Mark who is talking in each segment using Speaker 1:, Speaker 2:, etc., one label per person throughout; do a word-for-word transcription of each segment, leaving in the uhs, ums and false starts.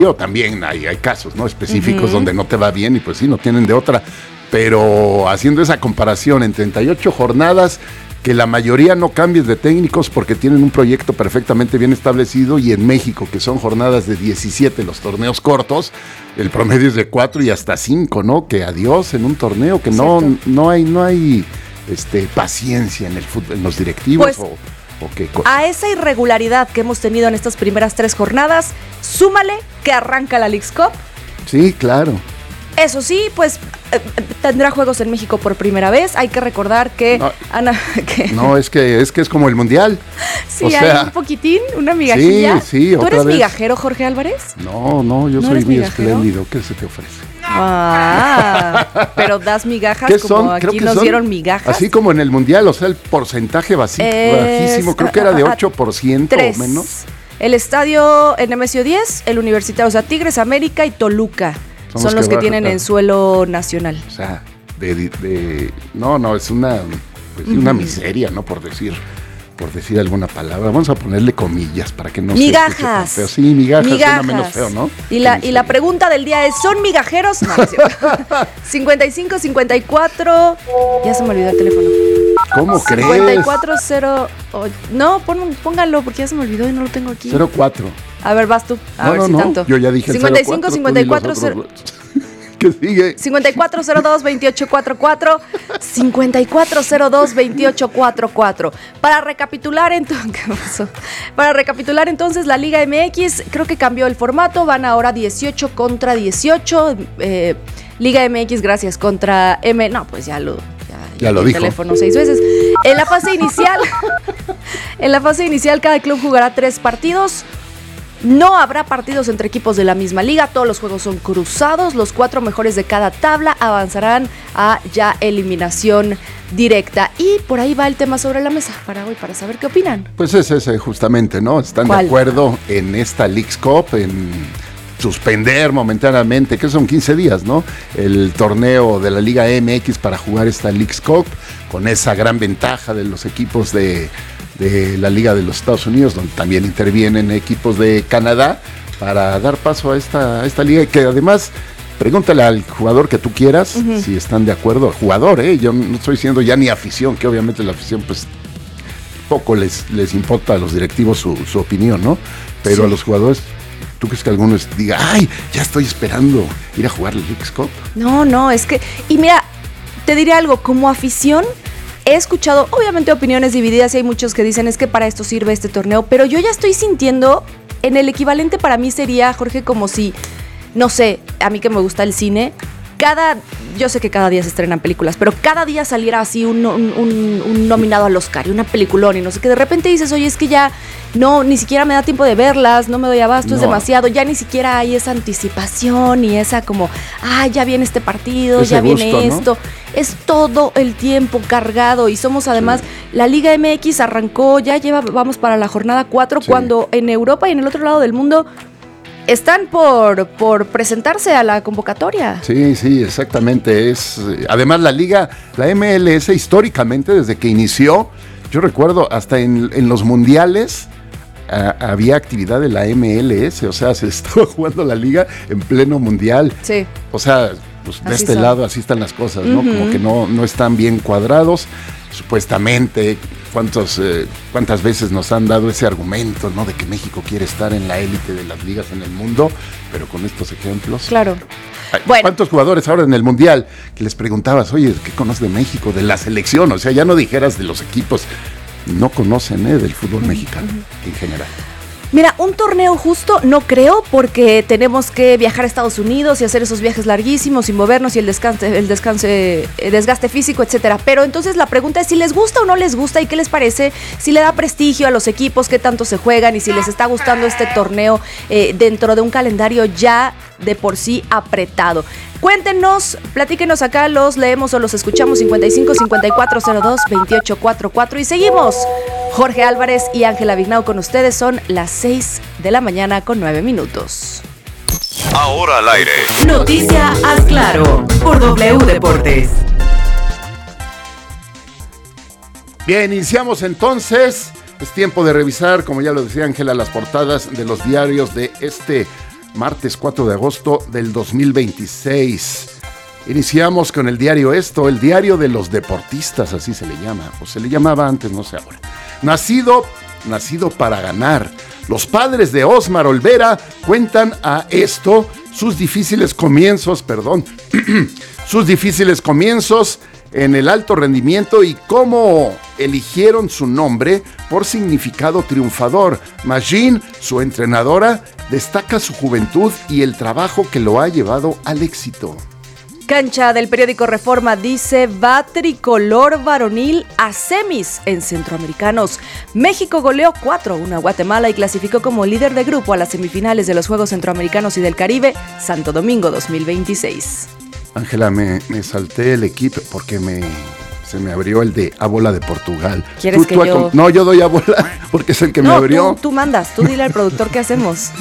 Speaker 1: Yo también hay, hay casos, ¿no? Específicos uh-huh. donde no te va bien y pues sí, no tienen de otra. Pero haciendo esa comparación en treinta y ocho jornadas, que la mayoría no cambies de técnicos porque tienen un proyecto perfectamente bien establecido, y en México, que son jornadas de diecisiete, los torneos cortos, el promedio es de cuatro y hasta cinco, ¿no? Que adiós en un torneo, que no, no hay, no hay este, paciencia en el fútbol, en los directivos
Speaker 2: pues,
Speaker 1: o... ¿Qué cosa?
Speaker 2: A esa irregularidad que hemos tenido en estas primeras tres jornadas, súmale que arranca la Leagues Cup.
Speaker 1: Sí, claro.
Speaker 2: Eso sí, pues eh, tendrá juegos en México por primera vez. Hay que recordar que
Speaker 1: no,
Speaker 2: Ana, que
Speaker 1: no es que es que es como el mundial.
Speaker 2: Sí,
Speaker 1: o
Speaker 2: hay
Speaker 1: sea,
Speaker 2: un poquitín, una migajilla.
Speaker 1: Sí, sí.
Speaker 2: ¿Tú
Speaker 1: otra
Speaker 2: eres
Speaker 1: vez.
Speaker 2: migajero, Jorge Álvarez?
Speaker 1: No, no, yo
Speaker 2: ¿No
Speaker 1: soy muy
Speaker 2: migajero?
Speaker 1: espléndido. ¿Qué se te ofrece?
Speaker 2: Ah, pero das migajas
Speaker 1: ¿Qué
Speaker 2: como
Speaker 1: son?
Speaker 2: aquí
Speaker 1: Creo que
Speaker 2: nos
Speaker 1: son,
Speaker 2: dieron migajas.
Speaker 1: así como en el mundial, o sea, el porcentaje basi-
Speaker 2: Es,
Speaker 1: bajísimo, creo que era de ocho por ciento
Speaker 2: tres.
Speaker 1: o menos.
Speaker 2: El estadio en Nemesio diez, el Universitario, o sea, Tigres, América y Toluca son, son los que, que tienen en suelo nacional.
Speaker 1: O sea, de, de, de no, no, es una, pues, uh-huh. una miseria, ¿no? Por decir, por decir alguna palabra. Vamos a ponerle comillas para que no
Speaker 2: migajas.
Speaker 1: se escuche tan feo. Sí, migajas,
Speaker 2: migajas.
Speaker 1: Suena menos feo, ¿no?
Speaker 2: Y la, y la pregunta del día es, ¿son migajeros? No, cincuenta y cinco, cincuenta y cuatro, ya se me olvidó el teléfono.
Speaker 1: ¿Cómo crees?
Speaker 2: cincuenta y cuatro cero, oh, no, pon, póngalo porque ya se me olvidó y no lo tengo aquí.
Speaker 1: cero cuatro.
Speaker 2: A ver, vas tú, a
Speaker 1: no,
Speaker 2: ver
Speaker 1: no,
Speaker 2: si
Speaker 1: no.
Speaker 2: tanto.
Speaker 1: Yo ya dije
Speaker 2: cincuenta y cinco,
Speaker 1: cero cuatro,
Speaker 2: cincuenta y cuatro, cero.
Speaker 1: ¿Qué sigue?
Speaker 2: cincuenta y cuatro cero dos, veintiocho cuarenta y cuatro, cincuenta y cuatro cero dos, veintiocho cuarenta y cuatro. Para recapitular entonces, ¿qué pasó? Para recapitular entonces, la Liga M X creo que cambió el formato, van ahora dieciocho contra dieciocho. Eh, Liga M X, gracias, contra M, no, pues ya lo ya,
Speaker 1: ya, ya lo
Speaker 2: el
Speaker 1: dijo.
Speaker 2: Teléfono seis veces. En la fase inicial, en la fase inicial cada club jugará tres partidos. No habrá partidos entre equipos de la misma liga, todos los juegos son cruzados, los cuatro mejores de cada tabla avanzarán a ya eliminación directa. Y por ahí va el tema sobre la mesa para hoy, para saber qué opinan.
Speaker 1: Pues es ese justamente, ¿no? Están
Speaker 2: ¿Cuál?
Speaker 1: de acuerdo en esta Leagues Cup, en suspender momentáneamente, que son quince días, ¿no? El torneo de la Liga M X para jugar esta Leagues Cup, con esa gran ventaja de los equipos de... de la Liga de los Estados Unidos, donde también intervienen equipos de Canadá, para dar paso a esta, a esta liga, que además, pregúntale al jugador que tú quieras, uh-huh. si están de acuerdo, al jugador, ¿eh? Yo no estoy diciendo ya ni afición, que obviamente la afición, pues, poco les, les importa a los directivos su, su opinión, ¿no? Pero sí. A los jugadores, ¿tú crees que alguno diga, ay, ya estoy esperando ir a jugar la Leagues Cup?
Speaker 2: No, no, es que, y mira, te diré algo, como afición, he escuchado, obviamente, opiniones divididas y hay muchos que dicen es que para esto sirve este torneo, pero yo ya estoy sintiendo, en el equivalente para mí sería, Jorge, como si, no sé, a mí que me gusta el cine, cada, yo sé que cada día se estrenan películas, pero cada día saliera así un, un, un, un nominado al Oscar y una peliculón y no sé qué, de repente dices, oye, es que ya no, ni siquiera me da tiempo de verlas, no me doy abasto, no. Es demasiado, ya ni siquiera hay esa anticipación y esa como, ah, ya viene este partido,
Speaker 1: ese
Speaker 2: ya
Speaker 1: gusto,
Speaker 2: viene
Speaker 1: ¿no?
Speaker 2: esto, es todo el tiempo cargado y somos además, sí. La Liga M X arrancó, ya lleva, vamos para la jornada cuatro, sí. Cuando en Europa y en el otro lado del mundo están por, por presentarse a la convocatoria.
Speaker 1: Sí, sí, exactamente. Es, además, la liga, la M L S, históricamente, desde que inició, yo recuerdo hasta en, en los mundiales a, había actividad de la M L S, o sea, se estaba jugando la liga en pleno mundial.
Speaker 2: Sí.
Speaker 1: O sea, pues, de
Speaker 2: así
Speaker 1: este
Speaker 2: son.
Speaker 1: lado así están las cosas, ¿no?
Speaker 2: Uh-huh.
Speaker 1: Como que no, no están bien cuadrados, supuestamente. ¿Cuántos, eh, ¿Cuántas veces nos han dado ese argumento, ¿no? De que México quiere estar en la élite de las ligas en el mundo, pero con estos ejemplos.
Speaker 2: Claro.
Speaker 1: Bueno. ¿Cuántos jugadores ahora en el Mundial que les preguntabas, oye, ¿qué conoces de México, de la selección? O sea, ya no dijeras de los equipos, no conocen ¿eh? del fútbol uh-huh. mexicano en general.
Speaker 2: Mira, un torneo justo no creo, porque tenemos que viajar a Estados Unidos y hacer esos viajes larguísimos y movernos y el descanse, el descanse, el desgaste físico, etcétera. Pero entonces la pregunta es si les gusta o no les gusta y qué les parece, si le da prestigio a los equipos, qué tanto se juegan y si les está gustando este torneo eh, dentro de un calendario ya de por sí apretado. Cuéntenos, platíquenos acá, los leemos o los escuchamos. Cincuenta y cinco, cincuenta y cuatro cero dos, veintiocho cuarenta y cuatro y seguimos. Jorge Álvarez y Ángela Vignau con ustedes, son las seis de la mañana con nueve minutos.
Speaker 3: Ahora al aire.
Speaker 4: Noticia Haz Claro por W Deportes.
Speaker 1: Bien, iniciamos entonces. Es tiempo de revisar, como ya lo decía Ángela, las portadas de los diarios de este martes cuatro de agosto del dos mil veintiséis. Iniciamos con el diario Esto, el diario de los deportistas, así se le llama, o se le llamaba antes, no sé ahora. Nacido, nacido para ganar. Los padres de Osmar Olvera cuentan a Esto sus difíciles comienzos, perdón, sus difíciles comienzos en el alto rendimiento y cómo eligieron su nombre por significado triunfador. Magin, su entrenadora, destaca su juventud y el trabajo que lo ha llevado al éxito.
Speaker 2: Cancha del periódico Reforma dice, va tricolor varonil a semis en Centroamericanos. México goleó cuatro a uno a Guatemala y clasificó como líder de grupo a las semifinales de los Juegos Centroamericanos y del Caribe, Santo Domingo dos mil veintiséis.
Speaker 1: Ángela, me, me salté el equipo porque me... se me abrió el de Ábola de Portugal.
Speaker 2: ¿Quieres
Speaker 1: ¿Tú,
Speaker 2: que
Speaker 1: tú
Speaker 2: yo...?
Speaker 1: No, yo doy Ábola porque es el que
Speaker 2: no,
Speaker 1: me abrió.
Speaker 2: Tú, tú mandas, tú dile al productor qué hacemos.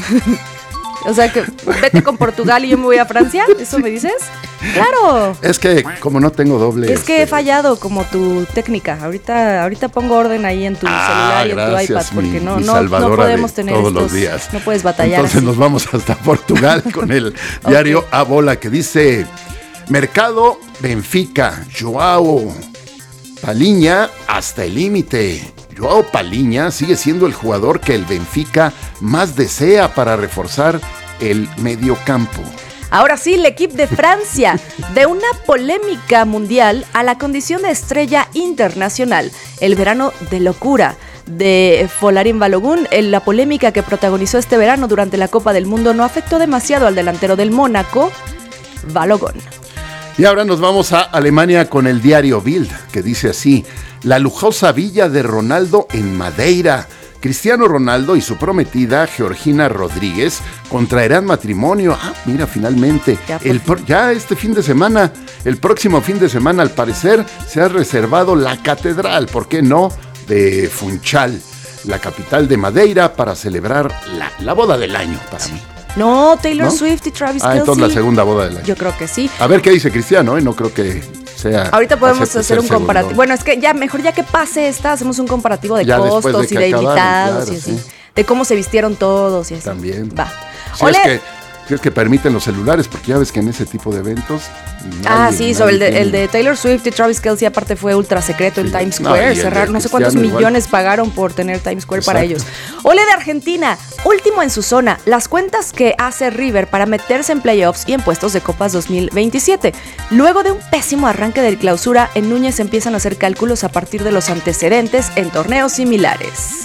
Speaker 2: O sea, que vete con Portugal y yo me voy a Francia, ¿eso sí me dices? ¡Claro!
Speaker 1: Es que como no tengo doble...
Speaker 2: Es que
Speaker 1: este...
Speaker 2: he fallado como tu técnica. Ahorita ahorita pongo orden ahí en tu
Speaker 1: ah,
Speaker 2: celular y en
Speaker 1: gracias,
Speaker 2: tu iPad, porque
Speaker 1: mi,
Speaker 2: no,
Speaker 1: mi
Speaker 2: no, no podemos tener
Speaker 1: todos
Speaker 2: estos,
Speaker 1: los días.
Speaker 2: No puedes batallar.
Speaker 1: Entonces
Speaker 2: así.
Speaker 1: Nos vamos hasta Portugal con el diario okay. Ábola, que dice: Mercado Benfica, Joao Palhinha hasta el límite. Joao Palhinha sigue siendo el jugador que el Benfica más desea para reforzar el medio campo.
Speaker 2: Ahora sí, el equipo de Francia, de una polémica mundial a la condición de estrella internacional. El verano de locura de Folarin Balogun, la polémica que protagonizó este verano durante la Copa del Mundo no afectó demasiado al delantero del Mónaco, Balogun.
Speaker 1: Y ahora nos vamos a Alemania con el diario Bild, que dice así: la lujosa villa de Ronaldo en Madeira. Cristiano Ronaldo y su prometida Georgina Rodríguez contraerán matrimonio. Ah, mira, finalmente. Ya, el pro- ya este fin de semana, el próximo fin de semana, al parecer, se ha reservado la catedral, ¿por qué no?, de Funchal, la capital de Madeira, para celebrar la, la boda del año para sí. mí.
Speaker 2: No, Taylor
Speaker 1: ¿No?
Speaker 2: Swift y Travis
Speaker 1: Ah,
Speaker 2: Kelce.
Speaker 1: entonces la segunda boda del año.
Speaker 2: Yo creo que sí.
Speaker 1: A ver qué dice Cristiano, ¿eh? No creo que sea...
Speaker 2: Ahorita podemos hacer un comparativo. Bueno, es que ya mejor ya que pase esta, hacemos un comparativo de ya costos de y de acabaron, invitados claro, y así. Sí. De cómo se vistieron todos y así.
Speaker 1: También.
Speaker 2: Va.
Speaker 1: Si es que, si es que permiten los celulares, porque ya ves que en ese tipo de eventos... Nadie,
Speaker 2: ah, sí, sobre el de,
Speaker 1: tiene...
Speaker 2: el de Taylor Swift y Travis Kelce, aparte fue ultra secreto sí. en Times Square. No, cerrar, no sé cuántos igual. millones pagaron por tener Times Square Exacto. para ellos. Ole de Argentina, último en su zona. Las cuentas que hace River para meterse en playoffs y en puestos de Copas dos mil veintisiete. Luego de un pésimo arranque del Clausura, en Núñez empiezan a hacer cálculos a partir de los antecedentes en torneos similares.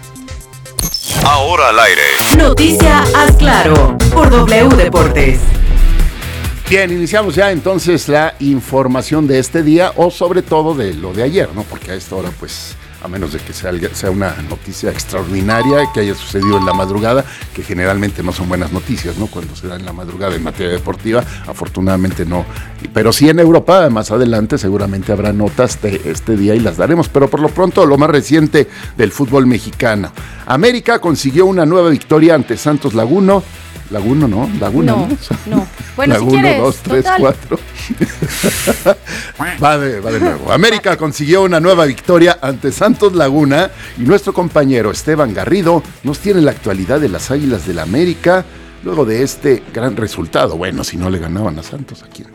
Speaker 3: Ahora al aire.
Speaker 4: Noticia Haz Claro por W Deportes.
Speaker 1: Bien, iniciamos ya entonces la información de este día, o sobre todo de lo de ayer, ¿no? Porque a esta hora, pues, a menos de que sea, sea una noticia extraordinaria que haya sucedido en la madrugada, que generalmente no son buenas noticias, ¿no? Cuando se da en la madrugada en materia deportiva, afortunadamente no. Pero sí en Europa, más adelante seguramente habrá notas de este día y las daremos, pero por lo pronto lo más reciente del fútbol mexicano. América consiguió una nueva victoria ante Santos Laguna. Laguna, ¿no? Laguna, ¿no?
Speaker 2: No, no. Bueno,
Speaker 1: Laguna,
Speaker 2: si quieres,
Speaker 1: dos, tres,
Speaker 2: total.
Speaker 1: cuatro. va, de, va de nuevo. América consiguió una nueva victoria ante Santos Laguna y nuestro compañero Esteban Garrido nos tiene la actualidad de las Águilas del América luego de este gran resultado. Bueno, si no le ganaban a Santos, ¿a quién?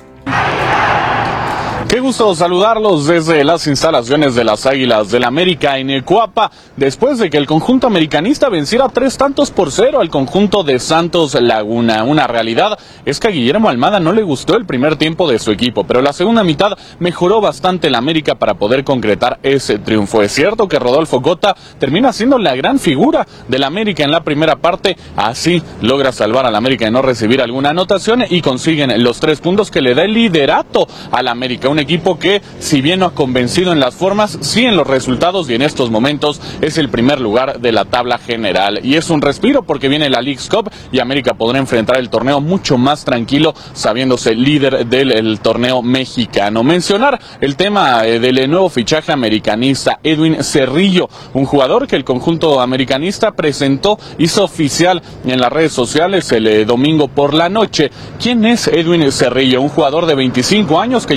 Speaker 5: Qué gusto saludarlos desde las instalaciones de las Águilas del América en Coapa, después de que el conjunto americanista venciera tres tantos por cero al conjunto de Santos Laguna. Una realidad es que a Guillermo Almada no le gustó el primer tiempo de su equipo, pero la segunda mitad mejoró bastante el América para poder concretar ese triunfo. Es cierto que Rodolfo Cota termina siendo la gran figura del América en la primera parte, así logra salvar al América de no recibir alguna anotación y consiguen los tres puntos que le da el liderato al América. Un equipo que, si bien no ha convencido en las formas, sí en los resultados, y en estos momentos es el primer lugar de la tabla general. Y es un respiro porque viene la Leagues Cup y América podrá enfrentar el torneo mucho más tranquilo, sabiéndose líder del el torneo mexicano. Mencionar el tema eh, del nuevo fichaje americanista, Edwin Cerrillo, un jugador que el conjunto americanista presentó, hizo oficial en las redes sociales el eh, domingo por la noche. ¿Quién es Edwin Cerrillo? Un jugador de veinticinco años que llega a proceder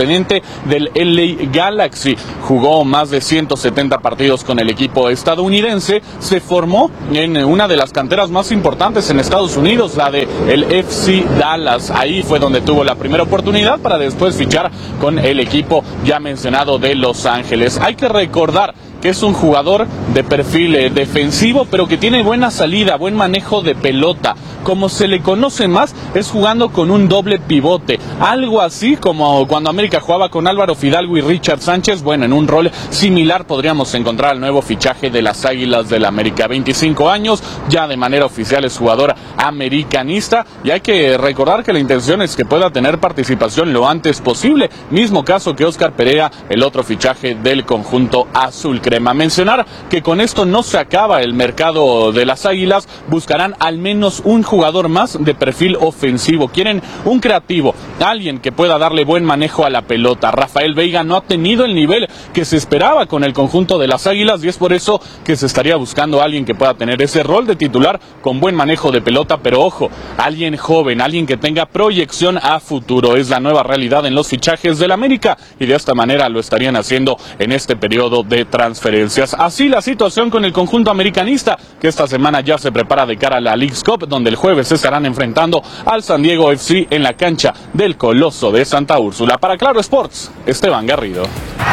Speaker 5: procedente del L A Galaxy. Jugó más de ciento setenta partidos con el equipo estadounidense. Se formó en una de las canteras más importantes en Estados Unidos, la de el F C Dallas. Ahí fue donde tuvo la primera oportunidad para después fichar con el equipo ya mencionado de Los Ángeles. Hay que recordar que es un jugador de perfil eh, defensivo, pero que tiene buena salida, buen manejo de pelota. Como se le conoce más, es jugando con un doble pivote, algo así como cuando América jugaba con Álvaro Fidalgo y Richard Sánchez. Bueno, en un rol similar podríamos encontrar el nuevo fichaje de las Águilas del América. veinticinco años, ya de manera oficial es jugador americanista, y hay que recordar que la intención es que pueda tener participación lo antes posible. Mismo caso que Oscar Perea, el otro fichaje del conjunto azul crema. Mencionar que con esto no se acaba el mercado de las Águilas, buscarán al menos un jugador más de perfil ofensivo. Quieren un creativo, alguien que pueda darle buen manejo a la pelota. Rafael Veiga no ha tenido el nivel que se esperaba con el conjunto de las Águilas, y es por eso que se estaría buscando a alguien que pueda tener ese rol de titular con buen manejo de pelota, pero ojo, alguien joven, alguien que tenga proyección a futuro. Es la nueva realidad en los fichajes del América, y de esta manera lo estarían haciendo en este periodo de transferencias. Así la situación con el conjunto americanista, que esta semana ya se prepara de cara a la Leagues Cup, donde el jueves se estarán enfrentando al San Diego F C en la cancha del Coloso de Santa Úrsula. Para Claro Sports, Esteban Garrido.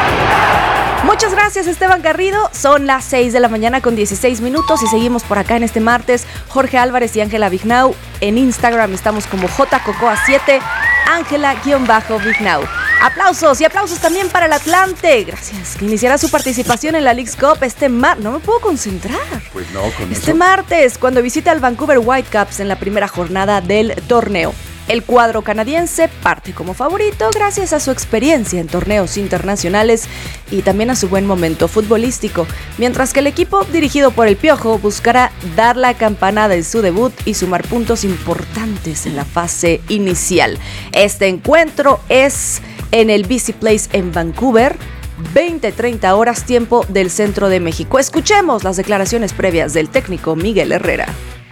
Speaker 2: Muchas gracias, Esteban Garrido. Son las seis de la mañana con dieciséis minutos y seguimos por acá en este martes. Jorge Álvarez y Ángela Vignau. En Instagram estamos como J Cocoa siete, Ángela-Vignau. Aplausos y aplausos también para el Atlante. Gracias. Que iniciará su participación en la Leagues Cup este martes. No me puedo concentrar.
Speaker 1: Pues no, con
Speaker 2: Este
Speaker 1: eso.
Speaker 2: martes, cuando visita al Vancouver Whitecaps en la primera jornada del torneo. El cuadro canadiense parte como favorito gracias a su experiencia en torneos internacionales y también a su buen momento futbolístico, mientras que el equipo dirigido por el Piojo buscará dar la campanada en su debut y sumar puntos importantes en la fase inicial. Este encuentro es en el B C Place en Vancouver, veinte treinta horas tiempo del centro de México. Escuchemos las declaraciones previas del técnico Miguel Herrera.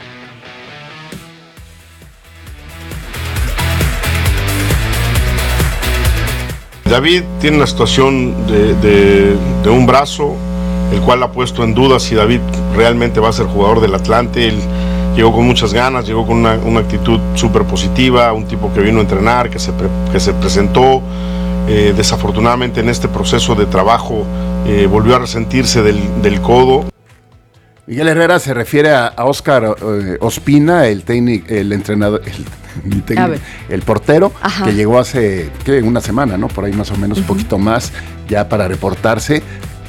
Speaker 6: David tiene una situación de, de, de un brazo, el cual ha puesto en duda si David realmente va a ser jugador del Atlante. Él llegó con muchas ganas, llegó con una, una actitud súper positiva, un tipo que vino a entrenar, que se, pre, que se presentó. Eh, desafortunadamente en este proceso de trabajo eh, volvió a resentirse del, del codo.
Speaker 1: Miguel Herrera se refiere a, a Oscar eh, Ospina, el técnico, el entrenador, el, el, técnico, el portero, Ajá. que llegó hace ¿qué? una semana, ¿no? Por ahí más o menos, uh-huh. un poquito más, ya para reportarse.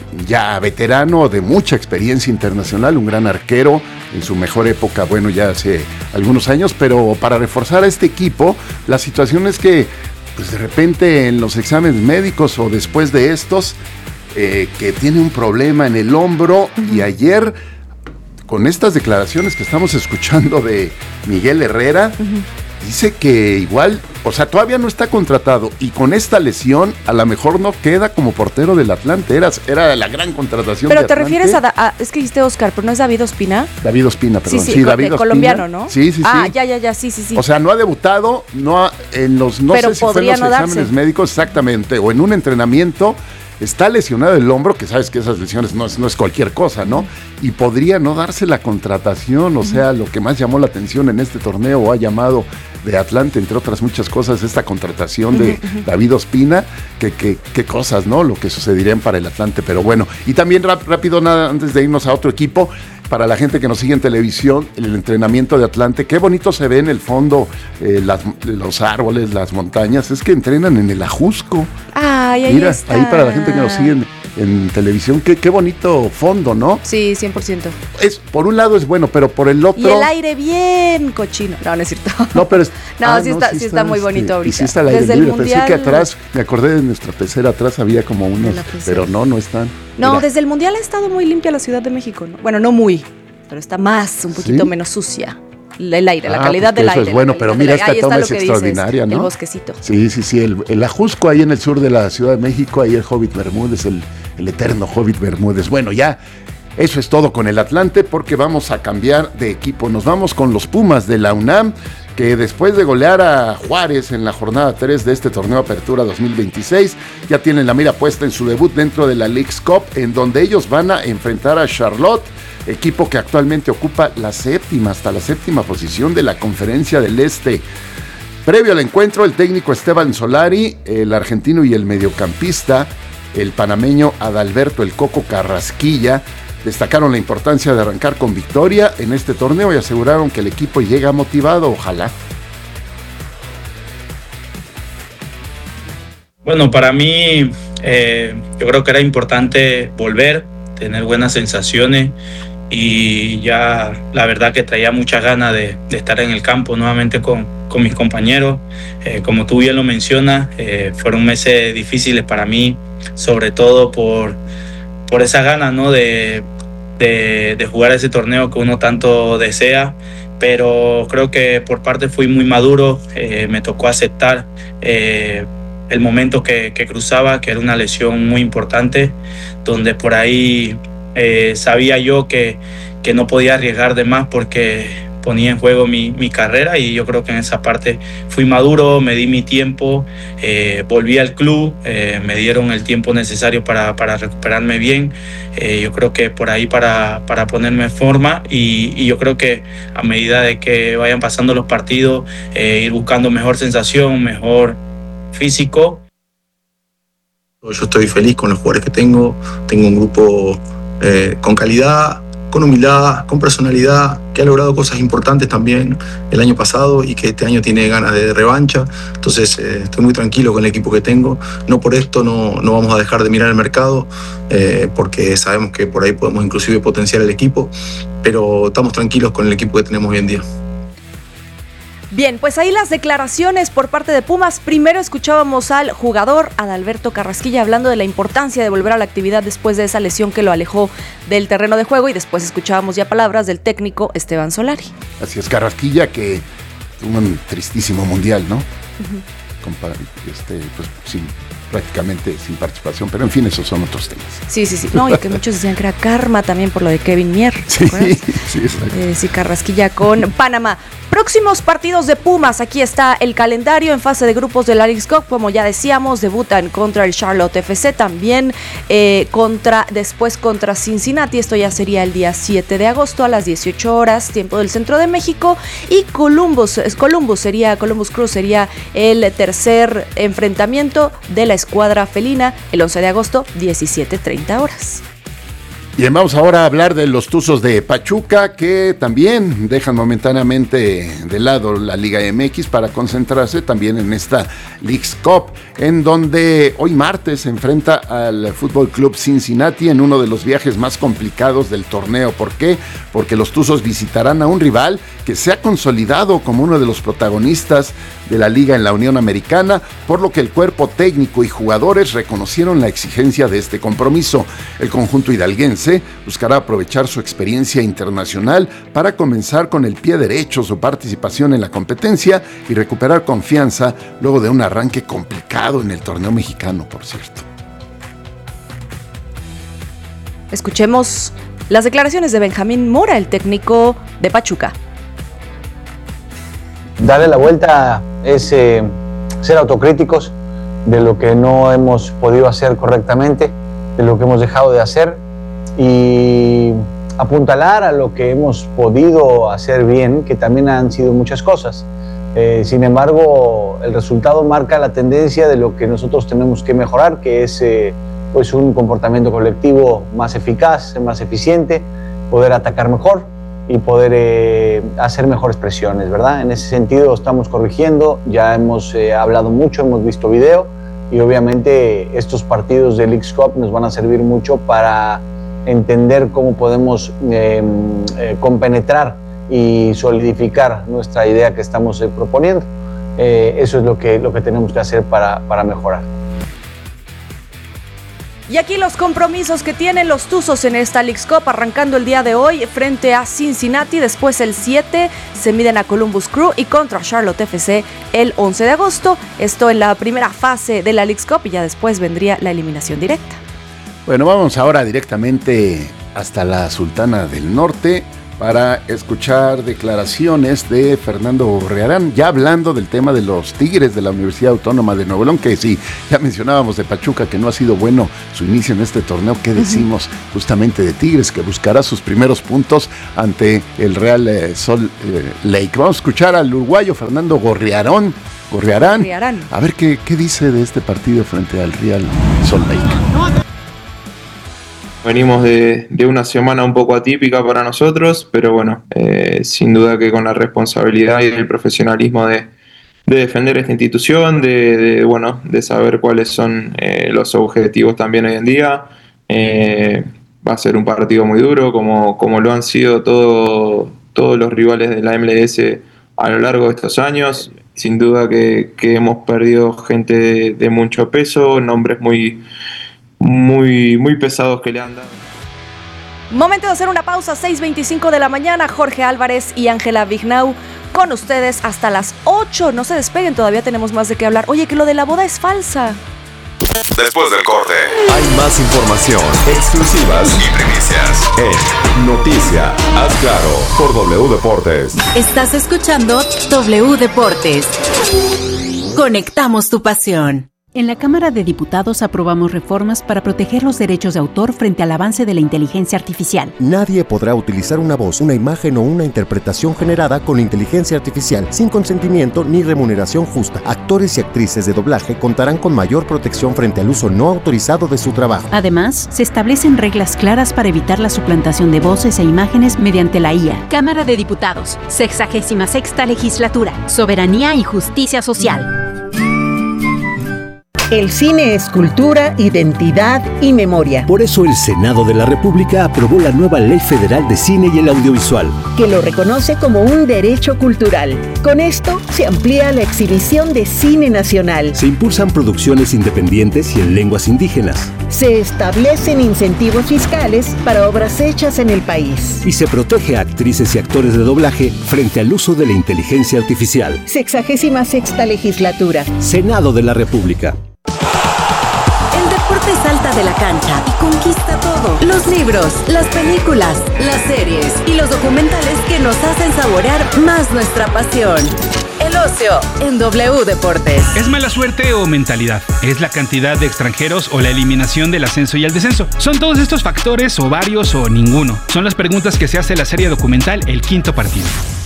Speaker 1: Ya veterano de mucha experiencia internacional, un gran arquero, en su mejor época, bueno, ya hace algunos años, pero para reforzar a este equipo, la situación es que, pues de repente en los exámenes médicos o después de estos, eh, que tiene un problema en el hombro, uh-huh. y ayer, con estas declaraciones que estamos escuchando de Miguel Herrera, uh-huh. dice que igual, o sea, todavía no está contratado y con esta lesión a lo mejor no queda como portero del Atlante. Era, era la gran contratación.
Speaker 2: Pero
Speaker 1: de
Speaker 2: te
Speaker 1: Atlante.
Speaker 2: refieres a, a, es que dijiste Oscar, pero no es David Ospina.
Speaker 1: David Ospina, perdón.
Speaker 2: Sí, sí,
Speaker 1: sí
Speaker 2: co-
Speaker 1: David Ospina.
Speaker 2: colombiano, ¿no?
Speaker 1: Sí, sí, sí.
Speaker 2: Ah, ya, ya, ya, sí, sí, sí.
Speaker 1: O sea, no ha debutado, no ha, en los, no
Speaker 2: pero
Speaker 1: sé si fue en los
Speaker 2: no
Speaker 1: exámenes
Speaker 2: darse.
Speaker 1: médicos, exactamente, o en un entrenamiento. Está lesionado el hombro, que sabes que esas lesiones no es, no es cualquier cosa, ¿no? Y podría no darse la contratación, o sea, lo que más llamó la atención en este torneo o ha llamado de Atlante, entre otras muchas cosas, esta contratación de David Ospina, que, que, qué cosas, ¿no? Lo que sucederían para el Atlante, pero bueno. Y también rap, rápido, nada, antes de irnos a otro equipo, para la gente que nos sigue en televisión, el entrenamiento de Atlante, qué bonito se ve en el fondo, eh, las, los árboles, las montañas, es que entrenan en el Ajusco.
Speaker 2: Ay, ahí
Speaker 1: Mira,
Speaker 2: está.
Speaker 1: ahí para la gente que nos sigue en, en televisión, qué, qué bonito fondo, ¿no?
Speaker 2: Sí, cien por ciento.
Speaker 1: Es, por un lado es bueno, pero por el otro...
Speaker 2: Y el aire bien cochino. No, no es cierto.
Speaker 1: No, pero es,
Speaker 2: no, ah, sí, no está, sí, sí está, está muy bonito este, ahorita.
Speaker 1: Y sí está el aire
Speaker 2: Desde
Speaker 1: libre.
Speaker 2: el mundial...
Speaker 1: Pensé que atrás, me acordé de nuestra pecera, atrás había como unos, pero no, no están.
Speaker 2: No,
Speaker 1: Mira.
Speaker 2: Desde el mundial ha estado muy limpia la Ciudad de México, ¿no? Bueno, no muy, pero está más, un poquito
Speaker 1: ¿Sí?
Speaker 2: menos sucia. El aire, la
Speaker 1: ah,
Speaker 2: calidad
Speaker 1: pues
Speaker 2: del
Speaker 1: eso
Speaker 2: aire.
Speaker 1: es bueno, pero mira, esta toma es extraordinaria,
Speaker 2: dices,
Speaker 1: ¿no?
Speaker 2: El bosquecito.
Speaker 1: Sí, sí, sí, el, el Ajusco ahí en el sur de la Ciudad de México, ahí el Hobbit Bermúdez, el, el eterno Hobbit Bermúdez. Bueno, ya, eso es todo con el Atlante, porque vamos a cambiar de equipo. Nos vamos con los Pumas de la UNAM, que después de golear a Juárez en la jornada tres de este torneo Apertura dos mil veintiséis, ya tienen la mira puesta en su debut dentro de la Leagues Cup, en donde ellos van a enfrentar a Charlotte, equipo que actualmente ocupa la séptima, hasta la séptima posición de la Conferencia del Este. Previo al encuentro, el técnico Esteban Solari, el argentino y el mediocampista, el panameño Adalberto El Coco Carrasquilla, destacaron la importancia de arrancar con victoria en este torneo y aseguraron que el equipo llega motivado, ojalá.
Speaker 7: Bueno, para mí eh, yo creo que era importante volver, tener buenas sensaciones y ya la verdad que traía muchas ganas de, de estar en el campo nuevamente con, con mis compañeros. Eh, como tú bien lo mencionas, eh, fueron meses difíciles para mí, sobre todo por, por esa ganas, ¿no? de, de, de jugar ese torneo que uno tanto desea, pero creo que por parte fui muy maduro, eh, me tocó aceptar eh, el momento que, que cruzaba, que era una lesión muy importante, donde por ahí eh, sabía yo que, que no podía arriesgar de más porque ponía en juego mi, mi carrera, y yo creo que en esa parte fui maduro, me di mi tiempo, eh, volví al club, eh, me dieron el tiempo necesario para, para recuperarme bien, eh, yo creo que por ahí para, para ponerme en forma, y, y yo creo que a medida de que vayan pasando los partidos, eh, ir buscando mejor sensación, mejor físico.
Speaker 8: Yo estoy feliz con los jugadores que tengo, tengo un grupo eh, con calidad, con humildad, con personalidad, que ha logrado cosas importantes también el año pasado y que este año tiene ganas de revancha. Entonces eh, estoy muy tranquilo con el equipo que tengo. No por esto no, no vamos a dejar de mirar el mercado, eh, porque sabemos que por ahí podemos inclusive potenciar el equipo, pero estamos tranquilos con el equipo que tenemos hoy en día.
Speaker 2: Bien, pues ahí las declaraciones por parte de Pumas. Primero escuchábamos al jugador Adalberto Carrasquilla hablando de la importancia de volver a la actividad después de esa lesión que lo alejó del terreno de juego, y después escuchábamos ya palabras del técnico Esteban Solari.
Speaker 1: Así es, Carrasquilla, que tuvo un tristísimo mundial, ¿no? Uh-huh. Compar- este, pues sí, prácticamente sin participación, pero en fin, esos son otros temas.
Speaker 2: Sí, sí, sí. No, y que muchos decían que era karma también por lo de Kevin Mier.
Speaker 1: Sí, sí, exacto.
Speaker 2: Eh, sí, Carrasquilla con Panamá. Próximos partidos de Pumas, aquí está el calendario en fase de grupos de la Leagues Cup, como ya decíamos, debutan contra el Charlotte F C, también eh, contra, después contra Cincinnati, esto ya sería el día siete de agosto a las dieciocho horas, tiempo del centro de México, y Columbus, Columbus sería, Columbus Crew sería el tercer enfrentamiento de la escuadra felina, el once de agosto, diecisiete treinta horas.
Speaker 1: Bien, vamos ahora a hablar de los Tuzos de Pachuca, que también dejan momentáneamente de lado la Liga M X para concentrarse también en esta Leagues Cup, en donde hoy martes se enfrenta al Fútbol Club Cincinnati en uno de los viajes más complicados del torneo. ¿Por qué? Porque los Tuzos visitarán a un rival que se ha consolidado como uno de los protagonistas de la liga en la Unión Americana, por lo que el cuerpo técnico y jugadores reconocieron la exigencia de este compromiso. El conjunto hidalguense buscará aprovechar su experiencia internacional para comenzar con el pie derecho su participación en la competencia y recuperar confianza luego de un arranque complicado en el torneo mexicano, por cierto.
Speaker 2: Escuchemos las declaraciones de Benjamín Mora, el técnico de Pachuca.
Speaker 9: Darle la vuelta es eh, ser autocríticos de lo que no hemos podido hacer correctamente, de lo que hemos dejado de hacer, y apuntalar a lo que hemos podido hacer bien, que también han sido muchas cosas. Eh, sin embargo, el resultado marca la tendencia de lo que nosotros tenemos que mejorar, que es eh, pues un comportamiento colectivo más eficaz, más eficiente, poder atacar mejor y poder eh, hacer mejores presiones, ¿verdad? En ese sentido estamos corrigiendo, ya hemos eh, hablado mucho, hemos visto video, y obviamente estos partidos de Leagues Cup nos van a servir mucho para entender cómo podemos eh, eh, compenetrar y solidificar nuestra idea que estamos eh, proponiendo. Eh, eso es lo que, lo que tenemos que hacer para, para mejorar.
Speaker 2: Y aquí los compromisos que tienen los Tuzos en esta Leagues Cup, arrancando el día de hoy frente a Cincinnati, después el siete se miden a Columbus Crew y contra Charlotte F C el once de agosto, esto en la primera fase de la Leagues Cup, y ya después vendría la eliminación directa.
Speaker 1: Bueno, vamos ahora directamente hasta la Sultana del Norte, para escuchar declaraciones de Fernando Gorriarán, ya hablando del tema de los Tigres de la Universidad Autónoma de Nuevo León, que sí, ya mencionábamos de Pachuca, que no ha sido bueno su inicio en este torneo. ¿Qué decimos uh-huh. justamente de Tigres, que buscará sus primeros puntos ante el Real eh, Salt eh, Lake? Vamos a escuchar al uruguayo Fernando Gorriarán, Gorriarán, Gorriarán. a ver qué, qué dice de este partido frente al Real Salt Lake.
Speaker 10: Venimos de, de una semana un poco atípica para nosotros, pero bueno, eh, sin duda que con la responsabilidad y el profesionalismo de, de defender esta institución, de, de, bueno, de saber cuáles son eh, los objetivos también hoy en día. Eh, va a ser un partido muy duro, como, como lo han sido todo, todos los rivales de la M L S a lo largo de estos años. Sin duda que, que hemos perdido gente de, de mucho peso, nombres muy... muy muy pesados que le han dado.
Speaker 2: Momento de hacer una pausa, seis veinticinco de la mañana. Jorge Álvarez y Ángela Vignau con ustedes hasta las ocho. No se despeguen, todavía tenemos más de qué hablar. Oye, que lo de la boda es falsa.
Speaker 3: Después del corte,
Speaker 11: hay más información, exclusivas
Speaker 3: y primicias
Speaker 11: en Noticia, haz claro, por W Deportes.
Speaker 4: Estás escuchando W Deportes. Conectamos tu pasión.
Speaker 12: En la Cámara de Diputados aprobamos reformas para proteger los derechos de autor frente al avance de la inteligencia artificial.
Speaker 13: Nadie podrá utilizar una voz, una imagen o una interpretación generada con inteligencia artificial sin consentimiento ni remuneración justa. Actores y actrices de doblaje contarán con mayor protección frente al uso no autorizado de su trabajo.
Speaker 12: Además, se establecen reglas claras para evitar la suplantación de voces e imágenes mediante la I A.
Speaker 14: Cámara de Diputados, sexagésima sexta legislatura, soberanía y justicia social.
Speaker 15: El cine es cultura, identidad y memoria.
Speaker 16: Por eso el Senado de la República aprobó la nueva Ley Federal de Cine y el Audiovisual,
Speaker 15: que lo reconoce como un derecho cultural. Con esto se amplía la exhibición de cine nacional.
Speaker 16: Se impulsan producciones independientes y en lenguas indígenas.
Speaker 15: Se establecen incentivos fiscales para obras hechas en el país.
Speaker 16: Y se protege a actrices y actores de doblaje frente al uso de la inteligencia artificial.
Speaker 15: Sexagésima sexta legislatura.
Speaker 16: Senado de la República.
Speaker 4: Salta de la cancha y conquista todo. Los libros, las películas, las series y los documentales que nos hacen saborear más nuestra pasión. El ocio en W Deportes.
Speaker 17: ¿Es mala suerte o mentalidad? ¿Es la cantidad de extranjeros o la eliminación del ascenso y el descenso? ¿Son todos estos factores o varios o ninguno? Son las preguntas que se hace la serie documental El Quinto Partido.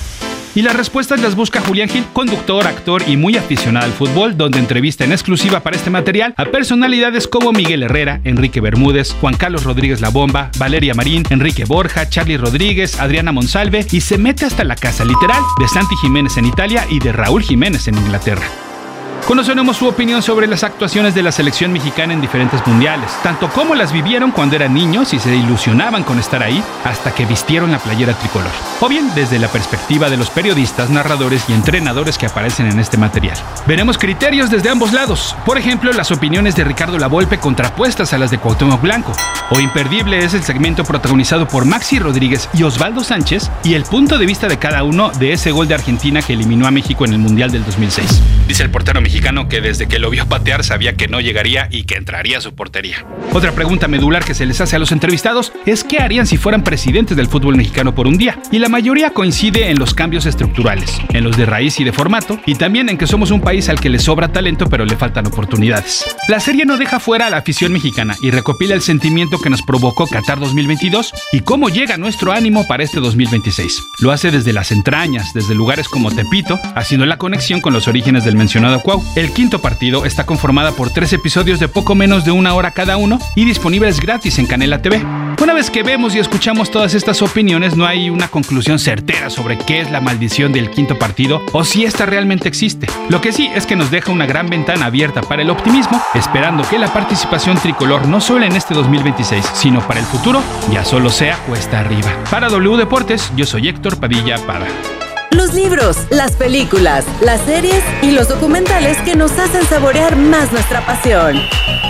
Speaker 17: Y las respuestas las busca Julián Gil, conductor, actor y muy aficionado al fútbol, donde entrevista en exclusiva para este material a personalidades como Miguel Herrera, Enrique Bermúdez, Juan Carlos Rodríguez La Bomba, Valeria Marín, Enrique Borja, Charly Rodríguez, Adriana Monsalve, y se mete hasta la casa literal de Santi Jiménez en Italia y de Raúl Jiménez en Inglaterra. Conoceremos su opinión sobre las actuaciones de la selección mexicana en diferentes mundiales, tanto como las vivieron cuando eran niños y se ilusionaban con estar ahí, hasta que vistieron la playera tricolor. O bien desde la perspectiva de los periodistas, narradores y entrenadores que aparecen en este material. Veremos criterios desde ambos lados, por ejemplo, las opiniones de Ricardo Lavolpe contrapuestas a las de Cuauhtémoc Blanco. O imperdible es el segmento protagonizado por Maxi Rodríguez y Osvaldo Sánchez y el punto de vista de cada uno de ese gol de Argentina que eliminó a México en el Mundial del dos mil seis. Dice el portero mexicano que desde que lo vio patear sabía que no llegaría y que entraría a su portería. Otra pregunta medular que se les hace a los entrevistados es qué harían si fueran presidentes del fútbol mexicano por un día, y la mayoría coincide en los cambios estructurales, en los de raíz y de formato, y también en que somos un país al que le sobra talento pero le faltan oportunidades. La serie no deja fuera a la afición mexicana y recopila el sentimiento que nos provocó Qatar dos mil veintidós y cómo llega nuestro ánimo para este dos mil veintiséis. Lo hace desde las entrañas, desde lugares como Tepito, haciendo la conexión con los orígenes del mencionado Cuau. El Quinto Partido está conformada por tres episodios de poco menos de una hora cada uno y disponibles gratis en Canela T V. Una vez que vemos y escuchamos todas estas opiniones, no hay una conclusión certera sobre qué es la maldición del Quinto Partido o si esta realmente existe. Lo que sí es que nos deja una gran ventana abierta para el optimismo, esperando que la participación tricolor no solo en este dos mil veintiséis, sino para el futuro, ya solo sea cuesta arriba. Para W Deportes, yo soy Héctor Padilla Pada.
Speaker 4: Los libros, las películas, las series y los documentales que nos hacen saborear más nuestra pasión.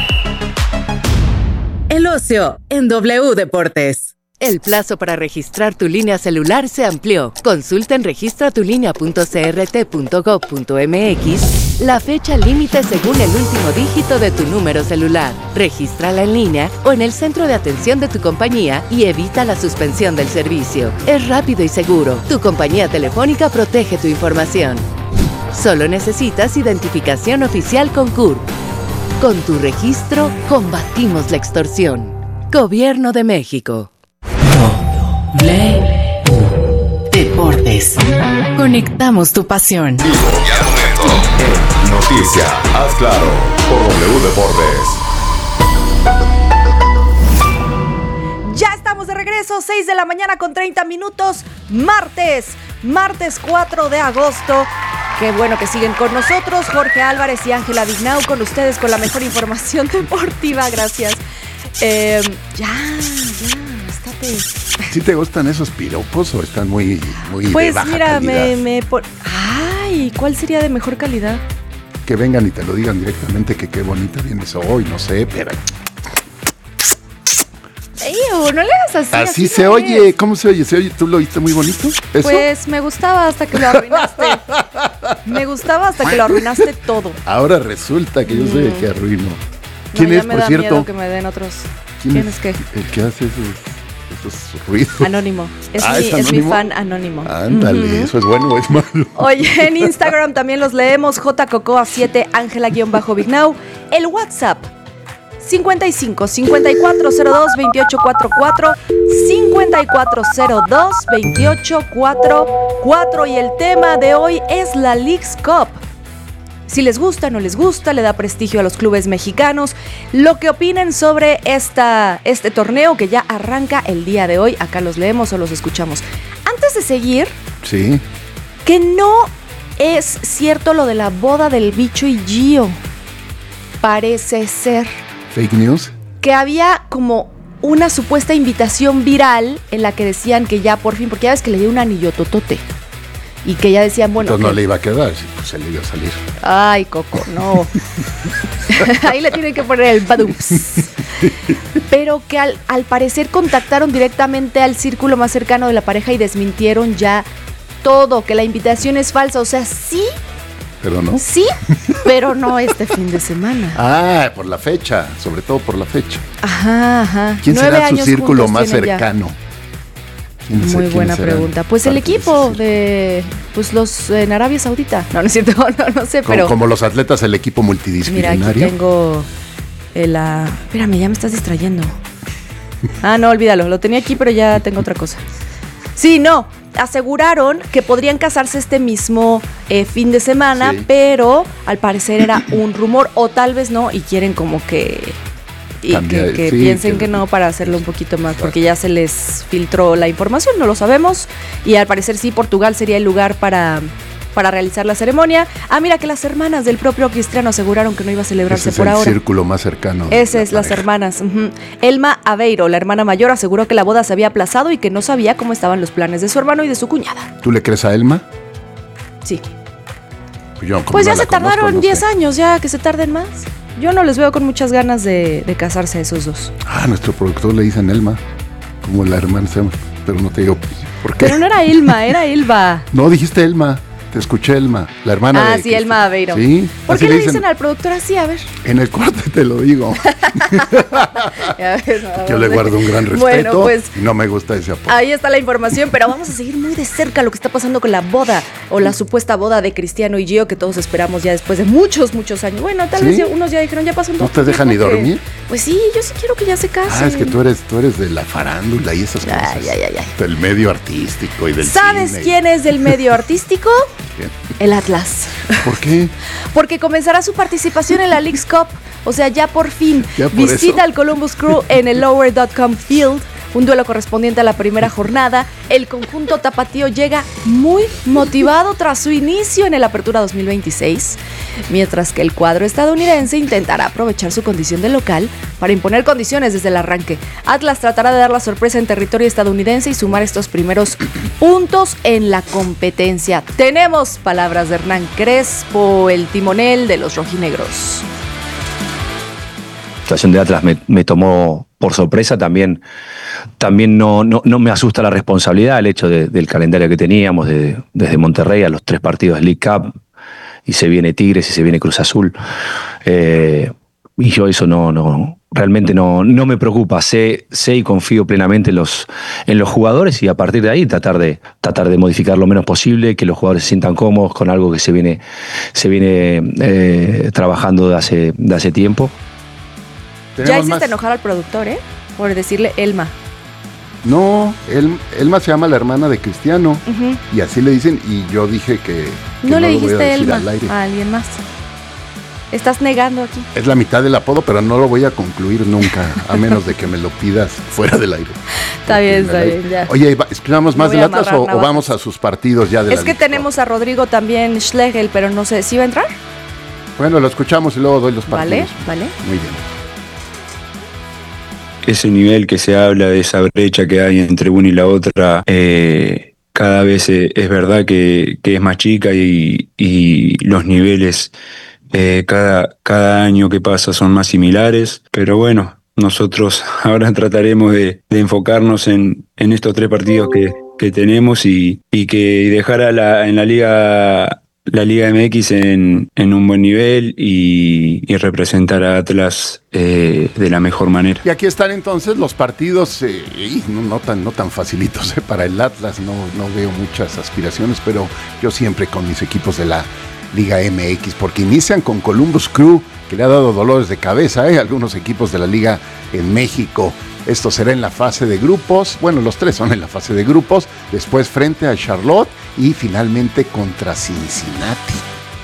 Speaker 4: El ocio en W Deportes. El plazo para registrar tu línea celular se amplió. Consulta en registra tu línea punto c r t punto gov punto m x la fecha límite según el último dígito de tu número celular. Regístrala en línea o en el centro de atención de tu compañía y evita la suspensión del servicio. Es rápido y seguro. Tu compañía telefónica protege tu información. Solo necesitas identificación oficial con C U R P. Con tu registro, combatimos la extorsión. Gobierno de México.
Speaker 18: W Deportes. Conectamos tu pasión.
Speaker 11: Noticia, haz claro, por W Deportes.
Speaker 2: Ya estamos de regreso, seis de la mañana con treinta minutos, martes, martes cuatro de agosto. Qué bueno que siguen con nosotros, Jorge Álvarez y Ángela Vignau, con ustedes con la mejor información deportiva, gracias. Eh, ya, ya, estate.
Speaker 1: ¿Sí te gustan esos piropos o están muy, muy
Speaker 2: Pues
Speaker 1: de baja
Speaker 2: mira,
Speaker 1: calidad?
Speaker 2: me, me por... Ay, ¿cuál sería de mejor calidad?
Speaker 1: Que vengan y te lo digan directamente, que qué bonita vienes hoy, no sé, pero...
Speaker 2: Ew, no le hagas así.
Speaker 1: Así,
Speaker 2: así
Speaker 1: se
Speaker 2: no
Speaker 1: oye,
Speaker 2: es.
Speaker 1: ¿cómo se oye? ¿Se oye? ¿Tú lo oíste muy bonito? ¿Eso?
Speaker 2: Pues me gustaba hasta que lo arruinaste. Me gustaba hasta que lo arruinaste todo.
Speaker 1: Ahora resulta que yo soy el que arruino.
Speaker 2: No,
Speaker 1: ¿Quién
Speaker 2: ya
Speaker 1: es,
Speaker 2: me
Speaker 1: por
Speaker 2: da
Speaker 1: cierto?
Speaker 2: miedo que me den otros.
Speaker 1: ¿Quién,
Speaker 2: ¿Quién
Speaker 1: es
Speaker 2: es qué?
Speaker 1: el que hace esos, esos ruidos?
Speaker 2: Anónimo. Es,
Speaker 1: Ah,
Speaker 2: mi,
Speaker 1: ¿es
Speaker 2: es mi
Speaker 1: anónimo?
Speaker 2: fan anónimo.
Speaker 1: Ándale,
Speaker 2: Ujú.
Speaker 1: ¿eso es bueno o es malo?
Speaker 2: Oye, en Instagram también los leemos. J Cocoa siete, Ángela-Vignau. El WhatsApp cincuenta y cinco, cincuenta y cuatro cero dos, veintiocho cuarenta y cuatro, cincuenta y cuatro cero dos, veintiocho cuarenta y cuatro. Y el tema de hoy es la Leagues Cup. Si les gusta, no les gusta, le da prestigio a los clubes mexicanos. Lo que opinen sobre esta, este torneo que ya arranca el día de hoy. Acá los leemos o los escuchamos. Antes de seguir,
Speaker 1: Sí.
Speaker 2: que no es cierto lo de la boda del Bicho y Gio. Parece ser
Speaker 1: ¿Fake news?
Speaker 2: que había como una supuesta invitación viral en la que decían que ya por fin, porque ya ves que le dio un anillo totote. Y que ya decían, bueno...
Speaker 1: Entonces no
Speaker 2: que-
Speaker 1: le iba a quedar, sí, pues se le iba a salir.
Speaker 2: Ay, Coco, no. Ahí le tienen que poner el badumps. Pero que al, al parecer contactaron directamente al círculo más cercano de la pareja y desmintieron ya todo, que la invitación es falsa. O sea, sí,
Speaker 1: Pero no.
Speaker 2: sí, pero no este fin de semana.
Speaker 1: Ah, por la fecha, sobre todo por la fecha.
Speaker 2: Ajá, ajá.
Speaker 1: ¿Quién
Speaker 2: Nueve
Speaker 1: será su
Speaker 2: años
Speaker 1: círculo
Speaker 2: juntos
Speaker 1: más
Speaker 2: tienen ya.
Speaker 1: cercano? ¿Quién se-
Speaker 2: Muy
Speaker 1: quién
Speaker 2: buena
Speaker 1: será?
Speaker 2: pregunta. Pues el
Speaker 1: Parte de
Speaker 2: equipo
Speaker 1: ese
Speaker 2: de pues los en Arabia Saudita. No, no es cierto, no, no sé,
Speaker 1: Como,
Speaker 2: pero
Speaker 1: como los atletas, el equipo
Speaker 2: mira,
Speaker 1: multidisciplinario.
Speaker 2: aquí tengo el ah, espérame, ya me estás distrayendo. Ah, no, olvídalo, lo tenía aquí, pero ya tengo otra cosa. Sí, no, aseguraron que podrían casarse este mismo eh, fin de semana,
Speaker 1: Sí.
Speaker 2: pero al parecer era un rumor o tal vez no y quieren como que y
Speaker 1: Cambiar,
Speaker 2: que, que
Speaker 1: sí,
Speaker 2: piensen
Speaker 1: que-
Speaker 2: que no para hacerlo un poquito más, porque ya se les filtró la información, no lo sabemos, y al parecer sí, Portugal sería el lugar para, para realizar la ceremonia. Ah, mira que las hermanas del propio Cristiano aseguraron que no iba a celebrarse
Speaker 1: Ese es
Speaker 2: por
Speaker 1: el
Speaker 2: ahora.
Speaker 1: círculo más cercano. de
Speaker 2: Esa
Speaker 1: la
Speaker 2: es las
Speaker 1: pareja.
Speaker 2: hermanas. Ujú. Elma Aveiro, la hermana mayor, aseguró que la boda se había aplazado y que no sabía cómo estaban los planes de su hermano y de su cuñada.
Speaker 1: ¿Tú le crees a Elma?
Speaker 2: Sí.
Speaker 1: Pues, yo, como
Speaker 2: Pues
Speaker 1: no
Speaker 2: ya
Speaker 1: la
Speaker 2: se tardaron
Speaker 1: conozco, no
Speaker 2: diez
Speaker 1: sé.
Speaker 2: años, ya que se tarden más. Yo no les veo con muchas ganas de, de casarse a esos dos.
Speaker 1: Ah, nuestro productor le dicen Elma, como la hermana, se llama, pero no te digo por qué.
Speaker 2: Pero no era Elma, era Elba.
Speaker 1: No, dijiste Elma, te escuché Elma, la hermana
Speaker 2: Ah,
Speaker 1: de...
Speaker 2: sí, Elma Aveiro.
Speaker 1: Sí,
Speaker 2: ¿Por
Speaker 1: así
Speaker 2: qué le dicen al productor así? A ver.
Speaker 1: En el corte te lo digo.
Speaker 2: Ya ves, nada
Speaker 1: Yo
Speaker 2: más
Speaker 1: le
Speaker 2: de-
Speaker 1: guardo un gran respeto
Speaker 2: Bueno, pues
Speaker 1: y no me gusta ese apodo.
Speaker 2: ahí está la información, pero vamos a seguir muy de cerca lo que está pasando con la boda o la supuesta boda de Cristiano y Gio que todos esperamos ya después de muchos, muchos años. Bueno, tal
Speaker 1: ¿Sí?
Speaker 2: vez ya- unos ya dijeron, ya pasó un
Speaker 1: ¿No
Speaker 2: poco
Speaker 1: te dejan ni
Speaker 2: tiempo que-
Speaker 1: dormir?
Speaker 2: Pues sí, yo sí quiero que ya se casen.
Speaker 1: Ah, es que tú eres, tú eres de la farándula y esas cosas.
Speaker 2: Ay, ay, ay, ay.
Speaker 1: Del medio artístico y del
Speaker 2: ¿Sabes
Speaker 1: cine.
Speaker 2: quién es del medio artístico?
Speaker 1: ¿Quién?
Speaker 2: El Atlas.
Speaker 1: ¿Por qué?
Speaker 2: Porque comenzará su participación en la Leagues Cup. O sea, ya por fin
Speaker 1: Ya por
Speaker 2: visita
Speaker 1: eso.
Speaker 2: al Columbus Crew en el Lower punto com Field. Un duelo correspondiente a la primera jornada. El conjunto tapatío llega muy motivado tras su inicio en el Apertura dos mil veintiséis, mientras que el cuadro estadounidense intentará aprovechar su condición de local para imponer condiciones desde el arranque. Atlas tratará de dar la sorpresa en territorio estadounidense y sumar estos primeros puntos en la competencia. Tenemos palabras de Hernán Crespo, el timonel de los rojinegros.
Speaker 19: La situación de Atlas me, me tomó por sorpresa, también, también no, no, no me asusta la responsabilidad, el hecho de- del calendario que teníamos de- desde Monterrey a los tres partidos de League Cup, y se viene Tigres y se viene Cruz Azul. Eh, y yo eso no, no realmente no, no me preocupa. Sé, sé y confío plenamente en los, en los jugadores y a partir de ahí tratar de, tratar de modificar lo menos posible, que los jugadores se sientan cómodos con algo que se viene, se viene eh, trabajando de hace, de hace tiempo.
Speaker 2: Ya hiciste más enojar al productor, ¿eh? Por decirle Elma.
Speaker 1: No, El, Elma se llama la hermana de Cristiano. Uh-huh. Y así le dicen, y yo dije que, que
Speaker 2: no, no le dijiste Elma a alguien más. Estás negando aquí.
Speaker 1: Es la mitad del apodo, pero no lo voy a concluir nunca, a menos de que me lo pidas fuera del aire.
Speaker 2: Está bien, está bien, ya.
Speaker 1: Oye, ¿esperamos más del Atlas o, o vamos a sus partidos ya de la
Speaker 2: Es que tenemos a Rodrigo también Schlegel, pero no sé, ¿sí va a entrar?
Speaker 1: Bueno, lo escuchamos y luego doy los partidos.
Speaker 2: Vale, vale.
Speaker 1: Muy bien.
Speaker 20: Ese nivel que se habla de esa brecha que hay entre una y la otra, eh, cada vez es verdad que, que es más chica y, y los niveles eh, cada, cada año que pasa son más similares, pero bueno, nosotros ahora trataremos de, de enfocarnos en, en estos tres partidos que, que tenemos y, y que y dejar a la, en la liga la Liga M X en, en un buen nivel y, y representar a Atlas eh, de la mejor manera.
Speaker 1: Y aquí están entonces los partidos, eh, no, no, tan, no tan facilitos eh, para el Atlas, no, no veo muchas aspiraciones, pero yo siempre con mis equipos de la Liga M X, porque inician con Columbus Crew, que le ha dado dolores de cabeza a eh, algunos equipos de la Liga en México. Esto será en la fase de grupos, bueno, los tres son en la fase de grupos, después frente a Charlotte y finalmente contra Cincinnati.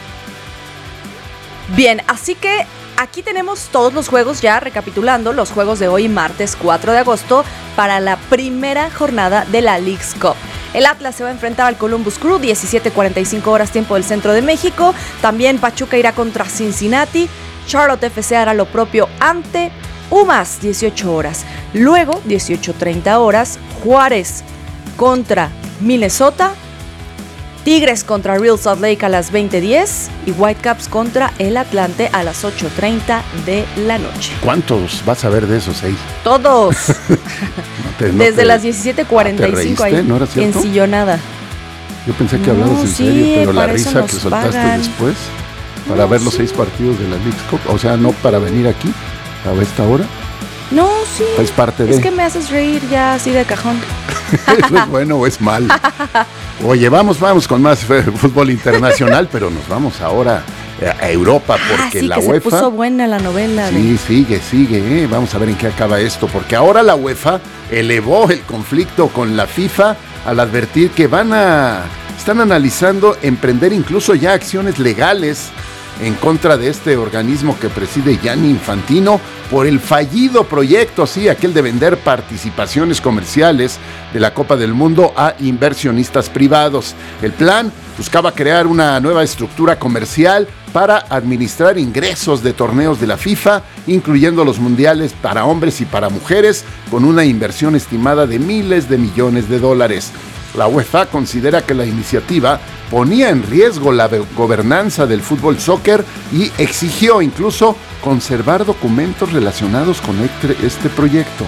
Speaker 2: Bien, así que aquí tenemos todos los juegos ya, recapitulando, los juegos de hoy, martes cuatro de agosto, para la primera jornada de la Leagues Cup. El Atlas se va a enfrentar al Columbus Crew, diecisiete cuarenta y cinco horas tiempo del centro de México. También Pachuca irá contra Cincinnati. Charlotte F C hará lo propio ante Pumas, dieciocho horas. Luego, dieciocho treinta horas, Juárez contra Minnesota. Tigres contra Real Salt Lake a las veinte diez y Whitecaps contra el Atlante a las ocho treinta de la noche.
Speaker 1: ¿Cuántos vas a ver de esos seis?
Speaker 2: Todos.
Speaker 1: no te, no
Speaker 2: Desde
Speaker 1: te,
Speaker 2: las diecisiete cuarenta y cinco ahí,
Speaker 1: ¿no era cierto?
Speaker 2: Ensillonada.
Speaker 1: Yo pensé que
Speaker 2: no,
Speaker 1: hablabas en
Speaker 2: sí,
Speaker 1: serio, pero la risa que soltaste
Speaker 2: pagan.
Speaker 1: después para
Speaker 2: no,
Speaker 1: ver los
Speaker 2: sí.
Speaker 1: seis partidos de la Leagues Cup, o sea, no para venir aquí a esta hora.
Speaker 2: No, sí.
Speaker 1: Es parte de.
Speaker 2: Es que me haces reír ya así de cajón.
Speaker 1: ¿Eso es bueno o es mal? Oye, vamos, vamos con más fútbol internacional, pero nos vamos ahora a Europa porque
Speaker 2: ah, sí,
Speaker 1: la
Speaker 2: que
Speaker 1: UEFA.
Speaker 2: Se puso buena la novela.
Speaker 1: Sí,
Speaker 2: de...
Speaker 1: sigue, sigue. ¿eh? Vamos a ver en qué acaba esto, porque ahora la UEFA elevó el conflicto con la FIFA al advertir que van a. Están analizando emprender incluso ya acciones legales en contra de este organismo que preside Gianni Infantino por el fallido proyecto, sí, aquel de vender participaciones comerciales de la Copa del Mundo a inversionistas privados. El plan buscaba crear una nueva estructura comercial para administrar ingresos de torneos de la FIFA, incluyendo los mundiales para hombres y para mujeres, con una inversión estimada de miles de millones de dólares. La UEFA considera que la iniciativa ponía en riesgo la gobernanza del fútbol soccer y exigió incluso conservar documentos relacionados con este, este proyecto.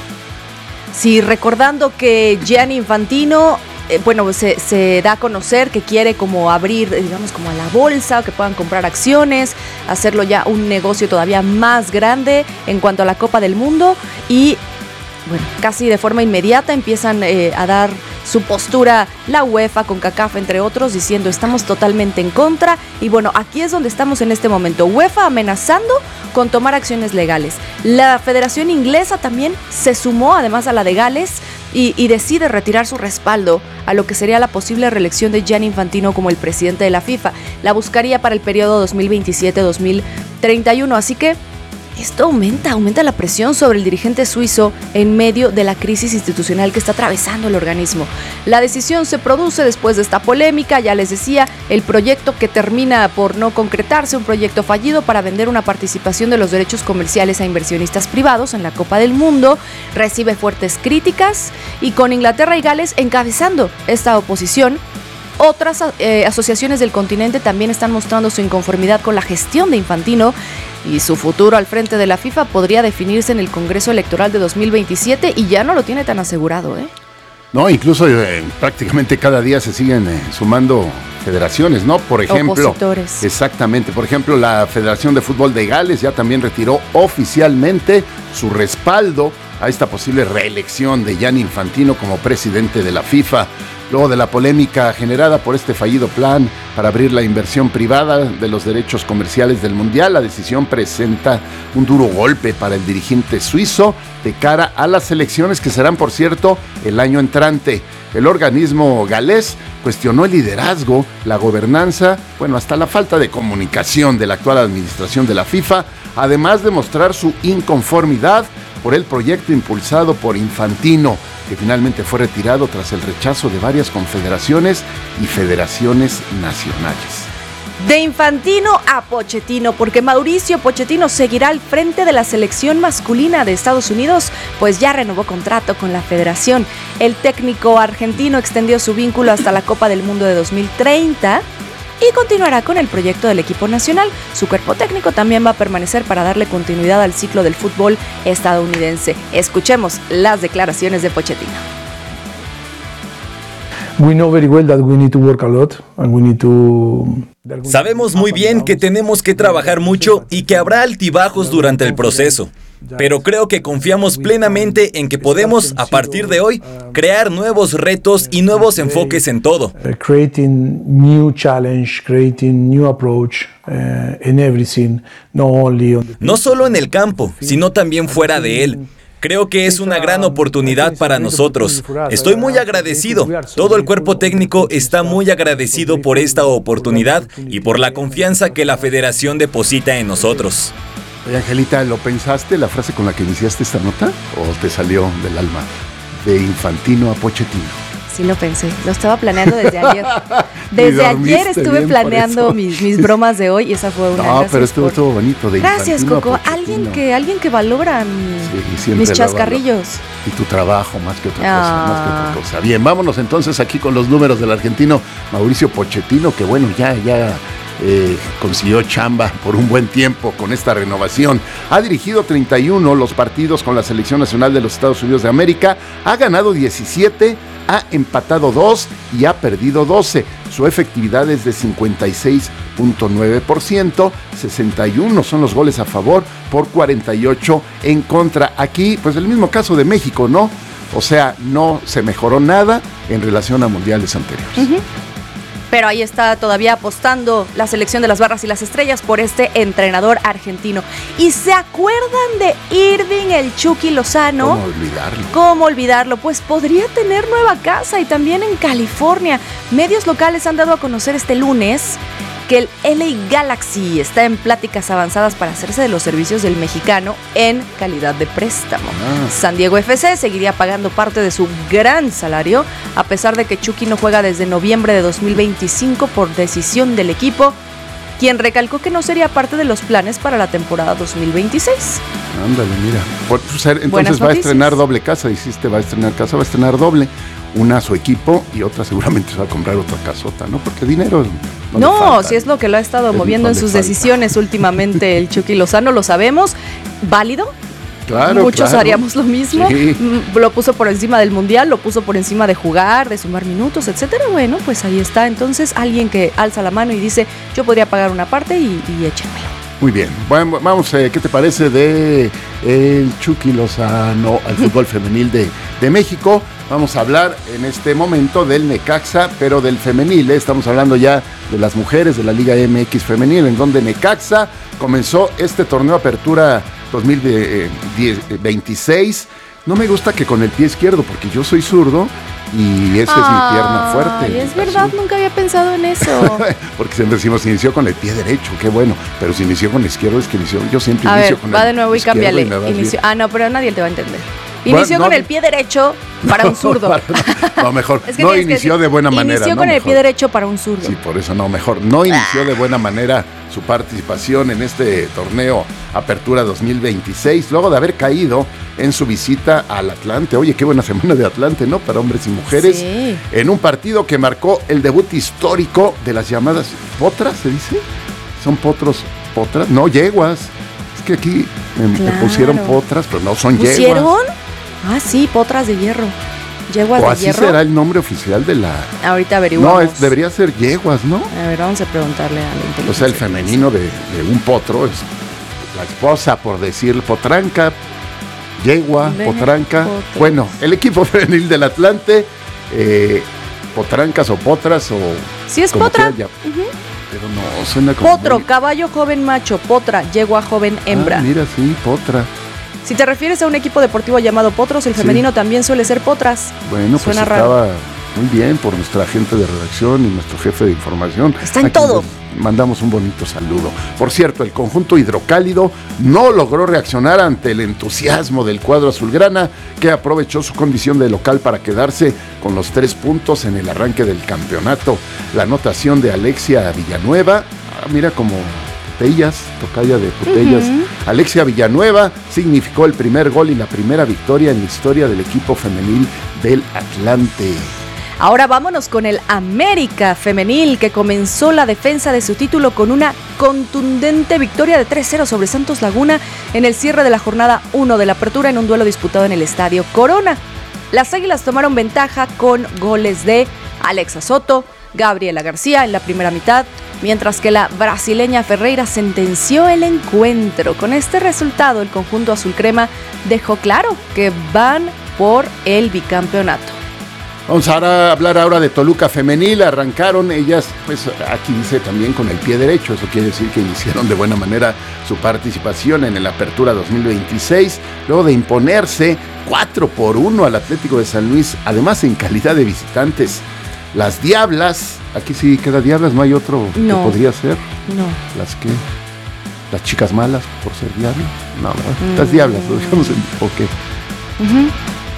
Speaker 2: Sí, recordando que Gianni Infantino, eh, bueno, se, se da a conocer que quiere como abrir, digamos, como a la bolsa, que puedan comprar acciones, hacerlo ya un negocio todavía más grande en cuanto a la Copa del Mundo y, bueno, casi de forma inmediata empiezan eh, a dar su postura la UEFA, CONCACAF, entre otros, diciendo estamos totalmente en contra. Y bueno, aquí es donde estamos en este momento. UEFA amenazando con tomar acciones legales. La Federación Inglesa también se sumó, además a la de Gales, y, y decide retirar su respaldo a lo que sería la posible reelección de Gianni Infantino como el presidente de la FIFA. La buscaría para el periodo dos mil veintisiete a dos mil treinta y uno. Así que esto aumenta, aumenta la presión sobre el dirigente suizo en medio de la crisis institucional que está atravesando el organismo. La decisión se produce después de esta polémica, ya les decía, el proyecto que termina por no concretarse, un proyecto fallido para vender una participación de los derechos comerciales a inversionistas privados en la Copa del Mundo, recibe fuertes críticas y con Inglaterra y Gales encabezando esta oposición. Otras eh, asociaciones del continente también están mostrando su inconformidad con la gestión de Infantino y su futuro al frente de la FIFA podría definirse en el Congreso Electoral de dos mil veintisiete y ya no lo tiene tan asegurado, ¿eh?
Speaker 1: No, incluso eh, prácticamente cada día se siguen eh, sumando federaciones, ¿no? Por ejemplo,
Speaker 2: opositores.
Speaker 1: Exactamente, por ejemplo, la Federación de Fútbol de Gales ya también retiró oficialmente su respaldo a esta posible reelección de Gianni Infantino como presidente de la FIFA. Luego de la polémica generada por este fallido plan para abrir la inversión privada de los derechos comerciales del Mundial, la decisión presenta un duro golpe para el dirigente suizo de cara a las elecciones que serán, por cierto, el año entrante. El organismo galés cuestionó el liderazgo, la gobernanza, bueno, hasta la falta de comunicación de la actual administración de la FIFA, además de mostrar su inconformidad por el proyecto impulsado por Infantino, que finalmente fue retirado tras el rechazo de varias confederaciones y federaciones nacionales.
Speaker 2: De Infantino a Pochettino, porque Mauricio Pochettino seguirá al frente de la selección masculina de Estados Unidos, pues ya renovó contrato con la federación. El técnico argentino extendió su vínculo hasta la Copa del Mundo de dos mil treinta y continuará con el proyecto del equipo nacional. Su cuerpo técnico también va a permanecer para darle continuidad al ciclo del fútbol estadounidense. Escuchemos las declaraciones de Pochettino.
Speaker 21: We know very well that we need to work a lot and we need to...
Speaker 22: Sabemos muy bien que tenemos que trabajar mucho y que habrá altibajos durante el proceso, pero creo que confiamos plenamente en que podemos, a partir de hoy, crear nuevos retos y nuevos enfoques en todo.
Speaker 21: Creating new challenge, creating new approach uh, in everything, not only on the...
Speaker 22: No solo en el campo, sino también fuera de él. Creo que es una gran oportunidad para nosotros. Estoy muy agradecido. Todo el cuerpo técnico está muy agradecido por esta oportunidad y por la confianza que la federación deposita en nosotros.
Speaker 1: Oye, Angelita, ¿lo pensaste la frase con la que iniciaste esta nota o te salió del alma? De Infantino a Pochettino.
Speaker 2: Sí lo pensé, lo estaba planeando desde ayer. Desde ayer estuve planeando mis, mis bromas de hoy y esa fue una.
Speaker 1: No, pero estuvo, por... estuvo bonito. De
Speaker 2: gracias, Coco. Alguien que, alguien que valora mi, sí, mis chascarrillos.
Speaker 1: Y tu trabajo más que otra ah. cosa, más que otra cosa. Bien, vámonos entonces aquí con los números del argentino Mauricio Pochettino, que bueno, ya, ya eh, consiguió chamba por un buen tiempo con esta renovación. Ha dirigido treinta y uno los partidos con la Selección Nacional de los Estados Unidos de América, ha ganado diecisiete, ha empatado dos y ha perdido doce. Su efectividad es de cincuenta y seis punto nueve por ciento, sesenta y uno son los goles a favor por cuarenta y ocho en contra. Aquí, pues el mismo caso de México, ¿no? O sea, no se mejoró nada en relación a mundiales anteriores.
Speaker 2: Uh-huh. Pero ahí está todavía apostando la selección de las barras y las estrellas por este entrenador argentino. ¿Y se acuerdan de Irving el Chucky Lozano?
Speaker 1: ¿Cómo olvidarlo?
Speaker 2: ¿Cómo olvidarlo? Pues podría tener nueva casa y también en California. Medios locales han dado a conocer este lunes que el L A Galaxy está en pláticas avanzadas para hacerse de los servicios del mexicano en calidad de préstamo. Ah. San Diego F C seguiría pagando parte de su gran salario, a pesar de que Chucky no juega desde noviembre de dos mil veinticinco por decisión del equipo, quien recalcó que no sería parte de los planes para la temporada dos mil veintiséis.
Speaker 1: Ándale, mira. Pues, entonces va a estrenar doble casa, dijiste, va a estrenar casa, va a estrenar doble. Una a su equipo y otra seguramente se va a comprar otra casota, ¿no? Porque dinero no,
Speaker 2: no
Speaker 1: falta,
Speaker 2: si es lo que lo ha estado moviendo en sus falta. decisiones últimamente el Chucky Lozano, lo sabemos. ¿Válido?
Speaker 1: Claro,
Speaker 2: Muchos
Speaker 1: claro.
Speaker 2: haríamos lo mismo. Sí. Lo puso por encima del mundial, lo puso por encima de jugar, de sumar minutos, etcétera. Bueno, pues ahí está. Entonces, alguien que alza la mano y dice, yo podría pagar una parte y, y échenmelo.
Speaker 1: Muy bien. Bueno, vamos, eh, ¿qué te parece de el Chucky Lozano al fútbol femenil de, de México? Vamos a hablar en este momento del Necaxa, pero del femenil. ¿eh? Estamos hablando ya de las mujeres de la Liga M X femenil, en donde Necaxa comenzó este torneo Apertura dos mil veintiséis. No me gusta que con el pie izquierdo, porque yo soy zurdo y esa es mi pierna fuerte.
Speaker 2: Ay, es verdad, azul. Nunca había pensado en eso.
Speaker 1: Porque siempre decimos, inició con el pie derecho, qué bueno, pero si inició con el izquierdo es que inició, yo siempre
Speaker 2: a
Speaker 1: inicio
Speaker 2: ver,
Speaker 1: con
Speaker 2: va
Speaker 1: el
Speaker 2: de nuevo y cámbiale. Y inició, ah, no, pero nadie te va a entender. Inició bueno, no, con el pie derecho para no, un zurdo.
Speaker 1: Para, no, no, mejor, es que no inició de buena manera.
Speaker 2: Inició
Speaker 1: no,
Speaker 2: con
Speaker 1: mejor.
Speaker 2: el pie derecho para un zurdo.
Speaker 1: Sí, por eso no, mejor. No inició de buena manera su participación en este torneo Apertura dos mil veintiséis, luego de haber caído en su visita al Atlante. Oye, qué buena semana de Atlante, ¿no? Para hombres y mujeres.
Speaker 2: Sí.
Speaker 1: En un partido que marcó el debut histórico de las llamadas potras, ¿se dice? ¿Son potros, potras? No, yeguas. Es que aquí me, claro. me pusieron potras, pero no son
Speaker 2: ¿Pusieron?
Speaker 1: yeguas.
Speaker 2: Ah, sí, potras de hierro. ¿Yeguas
Speaker 1: o
Speaker 2: de
Speaker 1: así
Speaker 2: hierro?
Speaker 1: será el nombre oficial de la...
Speaker 2: Ahorita averiguamos.
Speaker 1: No, es, debería ser yeguas, ¿no?
Speaker 2: A ver, vamos a preguntarle a la inteligencia.
Speaker 1: O sea, el femenino de, de un potro es la esposa, por decir potranca, yegua,
Speaker 2: Ve,
Speaker 1: potranca.
Speaker 2: potros.
Speaker 1: Bueno, el equipo femenil del Atlante, eh, potrancas o potras o...
Speaker 2: Sí es
Speaker 1: como
Speaker 2: potra.
Speaker 1: quiera ya-
Speaker 2: Ujú.
Speaker 1: Pero no, suena como...
Speaker 2: Potro,
Speaker 1: muy-
Speaker 2: caballo joven macho, potra, yegua joven hembra.
Speaker 1: Ah, mira, sí, potra.
Speaker 2: Si te refieres a un equipo deportivo llamado potros, el
Speaker 1: Sí.
Speaker 2: femenino también suele ser potras.
Speaker 1: Bueno, pues
Speaker 2: Suena
Speaker 1: estaba
Speaker 2: raro.
Speaker 1: muy bien por nuestra agente de redacción y nuestro jefe de información.
Speaker 2: Está en
Speaker 1: a quien
Speaker 2: todo.
Speaker 1: les mandamos un bonito saludo. Por cierto, el conjunto hidrocálido no logró reaccionar ante el entusiasmo del cuadro azulgrana, que aprovechó su condición de local para quedarse con los tres puntos en el arranque del campeonato. La anotación de Alexia Villanueva, ah, mira como Putellas, tocaya de Putellas.
Speaker 2: Ujú.
Speaker 1: Alexia Villanueva significó el primer gol y la primera victoria en la historia del equipo femenil del Atlante.
Speaker 2: Ahora vámonos con el América femenil, que comenzó la defensa de su título con una contundente victoria de tres cero sobre Santos Laguna en el cierre de la jornada uno de la apertura en un duelo disputado en el Estadio Corona. Las Águilas tomaron ventaja con goles de Alexa Soto, Gabriela García en la primera mitad, mientras que la brasileña Ferreira sentenció el encuentro. Con este resultado, el conjunto azul crema dejó claro que van por el bicampeonato.
Speaker 1: Vamos ahora a hablar ahora de Toluca femenil. Arrancaron ellas, pues aquí dice también con el pie derecho. Eso quiere decir que iniciaron de buena manera su participación en el Apertura dos mil veintiséis, luego de imponerse cuatro por uno al Atlético de San Luis, además en calidad de visitantes. Las Diablas, aquí sí queda Diablas, no hay otro
Speaker 2: No.
Speaker 1: que podría ser.
Speaker 2: No.
Speaker 1: Las que, las chicas malas por ser Diablas. No, ¿verdad?
Speaker 2: Mm.
Speaker 1: Las Diablas, lo dejamos en... Ok.
Speaker 2: Ujú.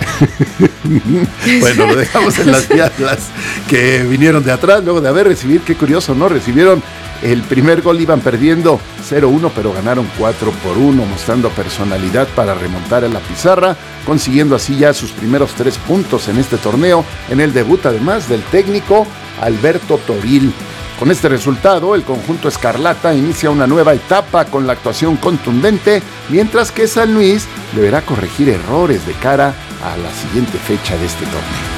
Speaker 1: Bueno, lo dejamos en las Diablas, que vinieron de atrás luego de haber recibido, qué curioso, ¿no? Recibieron el primer gol, iban perdiendo cero uno, pero ganaron cuatro por uno, mostrando personalidad para remontar a la pizarra, consiguiendo así ya sus primeros tres puntos en este torneo, en el debut además del técnico Alberto Toril. Con este resultado, el conjunto escarlata inicia una nueva etapa con la actuación contundente, mientras que San Luis deberá corregir errores de cara a la siguiente fecha de este torneo.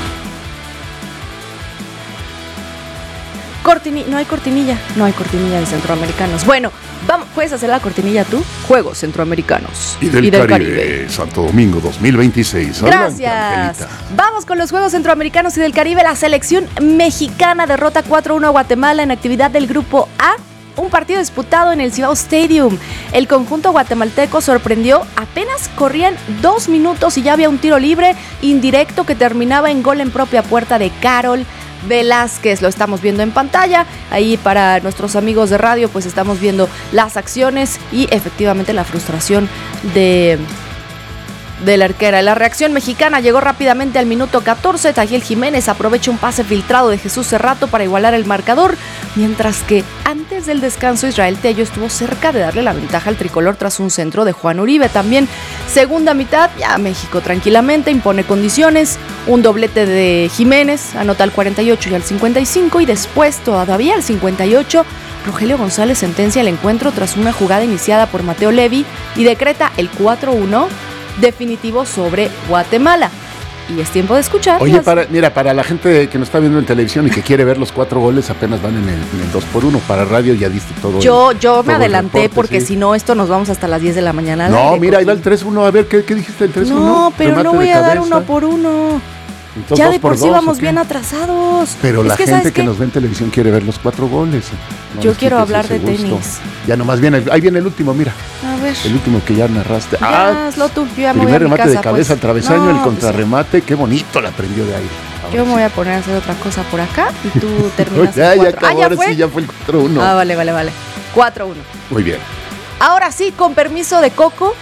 Speaker 2: Cortini- no hay cortinilla, no hay cortinilla de centroamericanos. Bueno, vamos, ¿puedes hacer la cortinilla tú? Juegos centroamericanos.
Speaker 1: Y del, Caribe, Santo Domingo dos mil veintiséis. Adelante,
Speaker 2: Gracias.
Speaker 1: Angelita.
Speaker 2: Vamos con los Juegos Centroamericanos y del Caribe. La selección mexicana derrota cuatro uno a Guatemala en actividad del Grupo A. Un partido disputado en el Cibao Stadium. El conjunto guatemalteco sorprendió, apenas corrían dos minutos y ya había un tiro libre indirecto que terminaba en gol en propia puerta de Carol Velázquez. Lo estamos viendo en pantalla. Ahí para nuestros amigos de radio, pues estamos viendo las acciones y efectivamente la frustración de... de la arquera. La reacción mexicana llegó rápidamente al minuto catorce. Tajiel Jiménez aprovecha un pase filtrado de Jesús Cerrato para igualar el marcador, mientras que antes del descanso Israel Tello estuvo cerca de darle la ventaja al tricolor tras un centro de Juan Uribe. También segunda mitad, ya México tranquilamente impone condiciones, un doblete de Jiménez, anota al cuarenta y ocho y al cincuenta y cinco, y después todavía al cincuenta y ocho Rogelio González sentencia el encuentro tras una jugada iniciada por Mateo Levi y decreta el cuatro uno definitivo sobre Guatemala. Y es tiempo de escuchar.
Speaker 1: Oye,
Speaker 2: las-
Speaker 1: para, mira, para la gente que nos está viendo en televisión y que quiere ver los cuatro goles, apenas van en el, en el dos por uno. Para radio ya diste todo.
Speaker 2: Yo,
Speaker 1: el-
Speaker 2: yo
Speaker 1: todo
Speaker 2: me
Speaker 1: el
Speaker 2: adelanté
Speaker 1: reporte,
Speaker 2: porque
Speaker 1: sí.
Speaker 2: si no, esto nos vamos hasta las diez de la mañana. al
Speaker 1: No,
Speaker 2: aire,
Speaker 1: mira, ahí va
Speaker 2: Coqui.
Speaker 1: el tres uno. A ver, ¿qué, qué dijiste el tres uno?
Speaker 2: No, pero
Speaker 1: Remate
Speaker 2: no voy
Speaker 1: de
Speaker 2: a dar
Speaker 1: cabeza.
Speaker 2: uno por uno.
Speaker 1: Entonces,
Speaker 2: Ya
Speaker 1: dos
Speaker 2: de por sí
Speaker 1: dos,
Speaker 2: vamos
Speaker 1: ¿o qué?
Speaker 2: bien atrasados.
Speaker 1: Pero
Speaker 2: Es
Speaker 1: la
Speaker 2: que,
Speaker 1: gente
Speaker 2: ¿sabes
Speaker 1: que
Speaker 2: qué?
Speaker 1: nos ve en televisión quiere ver los cuatro goles. No
Speaker 2: Yo
Speaker 1: les
Speaker 2: quiero
Speaker 1: quites
Speaker 2: hablar
Speaker 1: ese
Speaker 2: de
Speaker 1: gusto.
Speaker 2: tenis.
Speaker 1: Ya nomás viene, el- ahí viene el último, mira.
Speaker 2: A ver.
Speaker 1: El último que ya narraste.
Speaker 2: Ya,
Speaker 1: ah,
Speaker 2: hazlo tú. Yo ya me voy
Speaker 1: primer
Speaker 2: a mi
Speaker 1: remate
Speaker 2: casa,
Speaker 1: de cabeza
Speaker 2: pues.
Speaker 1: al travesaño,
Speaker 2: No,
Speaker 1: el
Speaker 2: pues,
Speaker 1: contrarremate, qué bonito la prendió de aire. Ahora
Speaker 2: Yo me
Speaker 1: sí.
Speaker 2: voy a poner a hacer otra cosa por acá y tú terminas
Speaker 1: ya,
Speaker 2: el
Speaker 1: ya
Speaker 2: cuatro.
Speaker 1: acabó,
Speaker 2: Ah, ¿ya
Speaker 1: ahora
Speaker 2: fue?
Speaker 1: sí, ya fue el cuatro uno.
Speaker 2: Ah, vale, vale, vale. cuatro uno.
Speaker 1: Muy bien.
Speaker 2: Ahora sí, con permiso de Coco.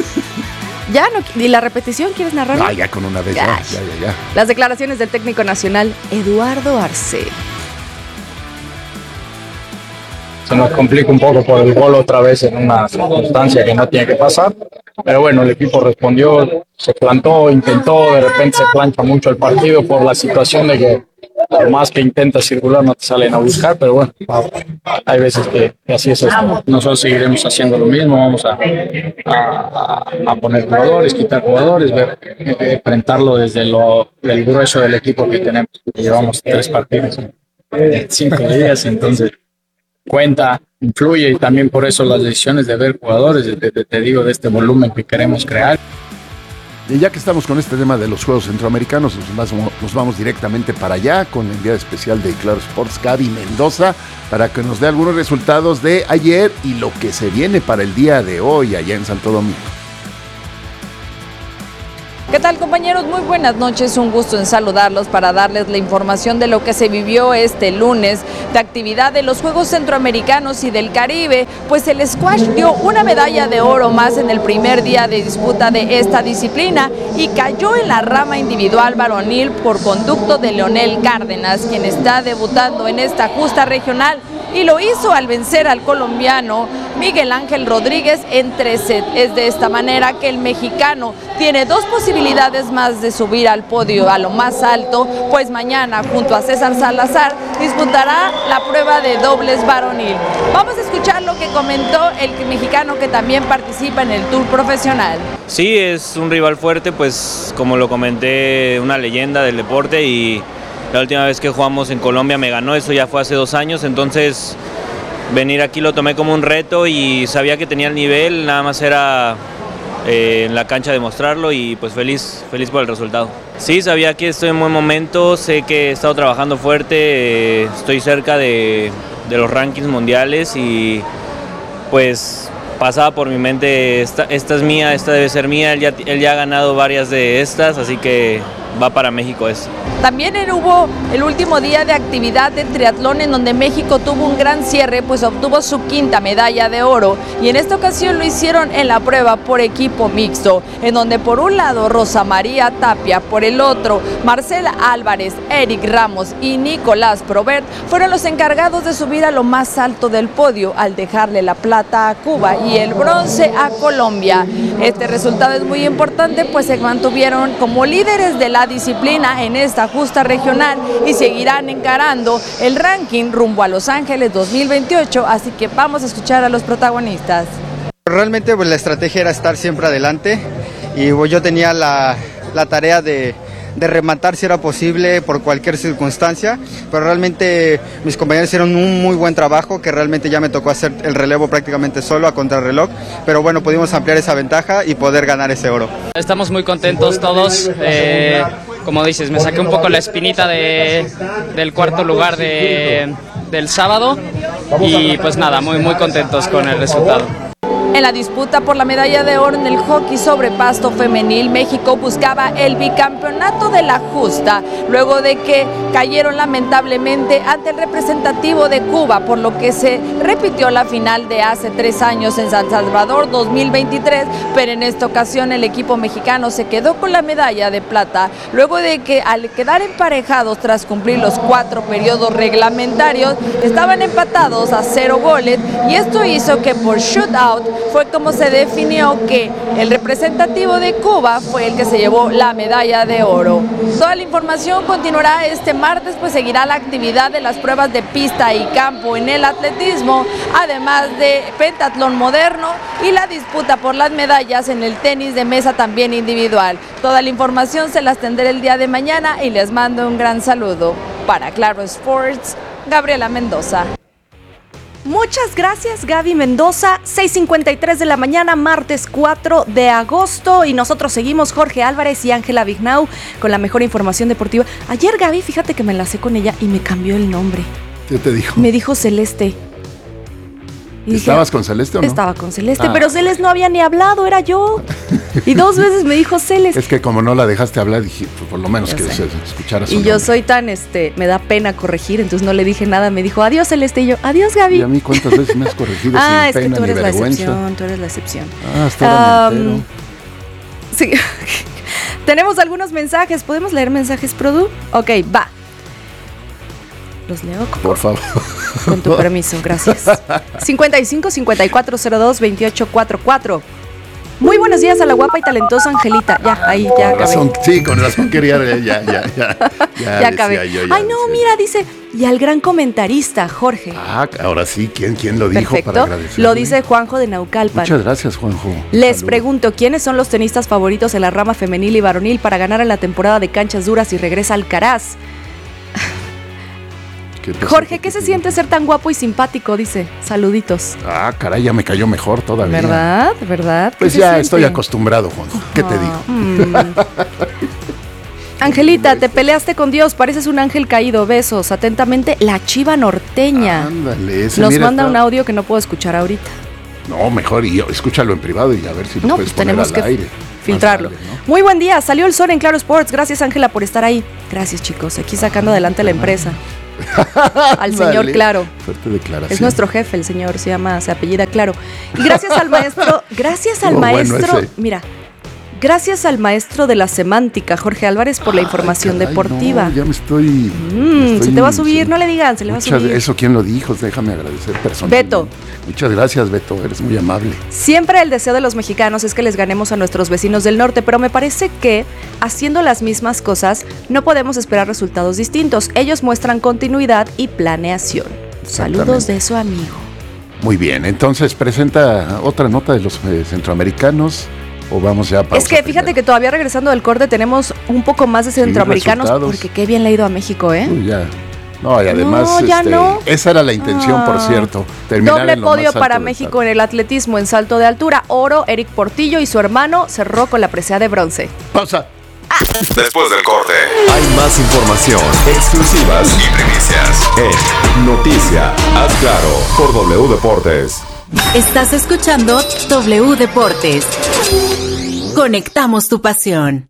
Speaker 2: Ya no, ¿y la repetición quieres narrar?
Speaker 1: Ah, ya con una vez, ya,
Speaker 2: Ya.
Speaker 1: ya, ya, ya.
Speaker 2: Las declaraciones del técnico nacional Eduardo Arce.
Speaker 5: Se nos complica un poco por el gol otra vez en una circunstancia que no tiene que pasar, pero bueno, el equipo respondió, se plantó, intentó, de repente se plancha mucho el partido por la situación de que por más que intentas circular no te salen a buscar, pero bueno, hay veces que, que así es esto. Nosotros seguiremos haciendo lo mismo, vamos a, a, a poner jugadores, quitar jugadores, ver, enfrentarlo desde lo, el grueso del equipo que tenemos. Llevamos tres partidos en cinco días, entonces cuenta, influye, y también por eso las decisiones de ver jugadores, de, de, te digo, de este volumen que queremos crear.
Speaker 1: Y ya que estamos con este tema de los Juegos Centroamericanos, nos vamos, nos vamos directamente para allá con el enviado especial de Claro Sports, Gaby Mendoza, para que nos dé algunos resultados de ayer y lo que se viene para el día de hoy allá en Santo Domingo.
Speaker 6: ¿Qué tal, compañeros? Muy buenas noches, un gusto en saludarlos para darles la información de lo que se vivió este lunes de actividad de los Juegos Centroamericanos y del Caribe, pues el squash dio una medalla de oro más en el primer día de disputa de esta disciplina y cayó en la rama individual varonil por conducto de Leonel Cárdenas, quien está debutando en esta justa regional, y lo hizo al vencer al colombiano Miguel Ángel Rodríguez en tres sets. Es de esta manera que el mexicano tiene dos posibilidades más de subir al podio a lo más alto, pues mañana junto a César Salazar disputará la prueba de dobles varonil. Vamos a escuchar lo que comentó el mexicano que también participa en el Tour profesional.
Speaker 7: Sí, es un rival fuerte, pues como lo comenté, una leyenda del deporte, y la última vez que jugamos en Colombia me ganó, eso ya fue hace dos años, entonces venir aquí lo tomé como un reto y sabía que tenía el nivel, nada más era eh, en la cancha demostrarlo, y pues feliz, feliz por el resultado. Sí, sabía que estoy en buen momento, sé que he estado trabajando fuerte, eh, estoy cerca de, de los rankings mundiales y pues pasaba por mi mente, esta, esta es mía, esta debe ser mía, él ya, él ya ha ganado varias de estas, así que va para México eso.
Speaker 6: También hubo el último día de actividad de triatlón en donde México tuvo un gran cierre, pues obtuvo su quinta medalla de oro, y en esta ocasión lo hicieron en la prueba por equipo mixto, en donde por un lado Rosa María Tapia, por el otro Marcela Álvarez, Eric Ramos y Nicolás Probert fueron los encargados de subir a lo más alto del podio, al dejarle la plata a Cuba y el bronce a Colombia. Este resultado es muy importante, pues se mantuvieron como líderes de la disciplina en esta justa regional y seguirán encarando el ranking rumbo a Los Ángeles dos mil veintiocho, así que vamos a escuchar a los protagonistas.
Speaker 23: Realmente pues la estrategia era estar siempre adelante, y pues, yo tenía la, la tarea de, de rematar si era posible por cualquier circunstancia, pero realmente mis compañeros hicieron un muy buen trabajo, que realmente ya me tocó hacer el relevo prácticamente solo a contrarreloj, pero bueno, pudimos ampliar esa ventaja y poder ganar ese oro.
Speaker 24: Estamos muy contentos todos, eh, como dices, me saqué un poco la espinita de, del cuarto lugar de, del sábado, y pues nada, muy muy contentos con el resultado.
Speaker 6: En la disputa por la medalla de oro en el hockey sobre pasto femenil, México buscaba el bicampeonato de la justa, luego de que cayeron lamentablemente ante el representativo de Cuba, por lo que se repitió la final de hace tres años en San Salvador dos mil veintitrés, pero en esta ocasión el equipo mexicano se quedó con la medalla de plata, luego de que al quedar emparejados tras cumplir los cuatro periodos reglamentarios, estaban empatados a cero goles, y esto hizo que por shootout fue como se definió que el representativo de Cuba fue el que se llevó la medalla de oro. Toda la información continuará este martes, pues seguirá la actividad de las pruebas de pista y campo en el atletismo, además de pentatlón moderno y la disputa por las medallas en el tenis de mesa también individual. Toda la información se las tendré el día de mañana y les mando un gran saludo. Para Claro Sports, Gabriela Mendoza.
Speaker 2: Muchas gracias, Gaby Mendoza. seis cincuenta y tres de la mañana, martes cuatro de agosto, y nosotros seguimos, Jorge Álvarez y Ángela Vignau, con la mejor información deportiva. Ayer, Gaby, fíjate que me enlacé con ella y me cambió el nombre.
Speaker 1: ¿Qué te dijo?
Speaker 2: Me dijo Celeste.
Speaker 1: Y ¿Estabas dije, con Celeste o no?
Speaker 2: Estaba con Celeste,
Speaker 1: ah.
Speaker 2: pero Celeste no había ni hablado, era yo. Y dos veces me dijo Celeste.
Speaker 1: Es que como no la dejaste hablar, dije, pues por lo menos ya que se escuchara su
Speaker 2: Y
Speaker 1: nombre.
Speaker 2: yo soy tan, este, me da pena corregir, entonces no le dije nada. Me dijo, adiós Celeste, y yo, adiós Gaby.
Speaker 1: ¿Y a mí cuántas veces me has corregido
Speaker 2: ah,
Speaker 1: sin pena ni vergüenza? Ah, es que tú eres la excepción,
Speaker 2: tú eres la excepción.
Speaker 1: Ah, hasta um,
Speaker 2: Sí. Tenemos algunos mensajes, ¿podemos leer mensajes, Produ? Ok, va. Los leo.
Speaker 1: Por favor.
Speaker 2: Con tu permiso, gracias. cincuenta y cinco, cincuenta y cuatro, cero dos, veintiocho cuarenta y cuatro. Muy buenos días a la guapa y talentosa Angelita. Ya, ahí, ya
Speaker 1: Con
Speaker 2: acabé.
Speaker 1: razón, sí, con razón quería, ya, ya, ya. Ya,
Speaker 2: Ya acabé.
Speaker 1: yo, ya
Speaker 2: Ay, no, mira, dice, y al gran comentarista, Jorge.
Speaker 1: Ah, ahora sí, ¿quién, quién lo dijo
Speaker 2: Perfecto.
Speaker 1: para agradecer?
Speaker 2: Lo dice Juanjo de Naucalpan.
Speaker 1: Muchas gracias, Juanjo.
Speaker 2: Les
Speaker 1: Salud.
Speaker 2: pregunto, ¿quiénes son los tenistas favoritos en la rama femenil y varonil para ganar en la temporada de canchas duras y regresa Alcaraz?
Speaker 1: ¿Qué pasó?
Speaker 2: Jorge, ¿qué se siente ser tan guapo y simpático? Dice, saluditos.
Speaker 1: Ah, caray, ya me cayó mejor todavía.
Speaker 2: ¿Verdad? ¿Verdad? ¿Qué
Speaker 1: Pues
Speaker 2: se
Speaker 1: ya
Speaker 2: siente?
Speaker 1: estoy acostumbrado, Juanjo. ¿Qué te digo?
Speaker 2: Mm. Angelita, te peleaste con Dios, pareces un ángel caído. Besos. Atentamente, la Chiva Norteña.
Speaker 1: Ándale, ese,
Speaker 2: Nos
Speaker 1: mira,
Speaker 2: manda
Speaker 1: está-
Speaker 2: un audio que no puedo escuchar ahorita.
Speaker 1: No, mejor, y yo, escúchalo en privado y a ver si lo
Speaker 2: No,
Speaker 1: puedes
Speaker 2: pues tenemos
Speaker 1: poner al
Speaker 2: que
Speaker 1: aire.
Speaker 2: filtrarlo.
Speaker 1: Más vale, ¿no?
Speaker 2: Muy buen día, salió el sol en Claro Sports. Gracias, Ángela, por estar ahí. Gracias, chicos, aquí sacando adelante la empresa. Al señor
Speaker 1: Ándale.
Speaker 2: Claro.
Speaker 1: Fuerte declaración.
Speaker 2: Es nuestro jefe, el señor, se llama, se apellida Claro. Y gracias al maestro, gracias al
Speaker 1: Oh, bueno,
Speaker 2: maestro,
Speaker 1: ese.
Speaker 2: mira, gracias al maestro de la semántica, Jorge Álvarez, por la información
Speaker 1: Caray,
Speaker 2: deportiva.
Speaker 1: no, ya me estoy.
Speaker 2: Mm,
Speaker 1: me estoy-
Speaker 2: se te va a subir, no le digan, se le va a
Speaker 1: Muchas-
Speaker 2: subir.
Speaker 1: Eso, ¿quién lo dijo? Déjame agradecer personalmente.
Speaker 2: Beto.
Speaker 1: Muchas gracias, Beto. Eres muy amable.
Speaker 2: Siempre el deseo de los mexicanos es que les ganemos a nuestros vecinos del norte, pero me parece que haciendo las mismas cosas no podemos esperar resultados distintos. Ellos muestran continuidad y planeación. Saludos de su amigo.
Speaker 1: Muy bien, entonces presenta otra nota de los eh, centroamericanos o vamos ya a pausa
Speaker 2: Es que fíjate que todavía regresando del corte tenemos un poco más de centroamericanos
Speaker 1: resultados.
Speaker 2: porque qué bien le ha ido a México, ¿eh?
Speaker 1: Uy, ya. No, y además,
Speaker 2: No, ya
Speaker 1: este,
Speaker 2: no.
Speaker 1: esa era la intención, por
Speaker 2: Ah.
Speaker 1: cierto. Terminar
Speaker 2: Doble
Speaker 1: en lo
Speaker 2: podio
Speaker 1: más alto
Speaker 2: para
Speaker 1: del
Speaker 2: México en el atletismo en salto de altura. Oro, Eric Portillo y su hermano cerró con la presea de bronce.
Speaker 1: Pausa.
Speaker 11: Después del corte, hay más información, exclusivas y primicias en Noticia. Haz claro por W Deportes.
Speaker 4: Estás escuchando W Deportes. Conectamos tu pasión.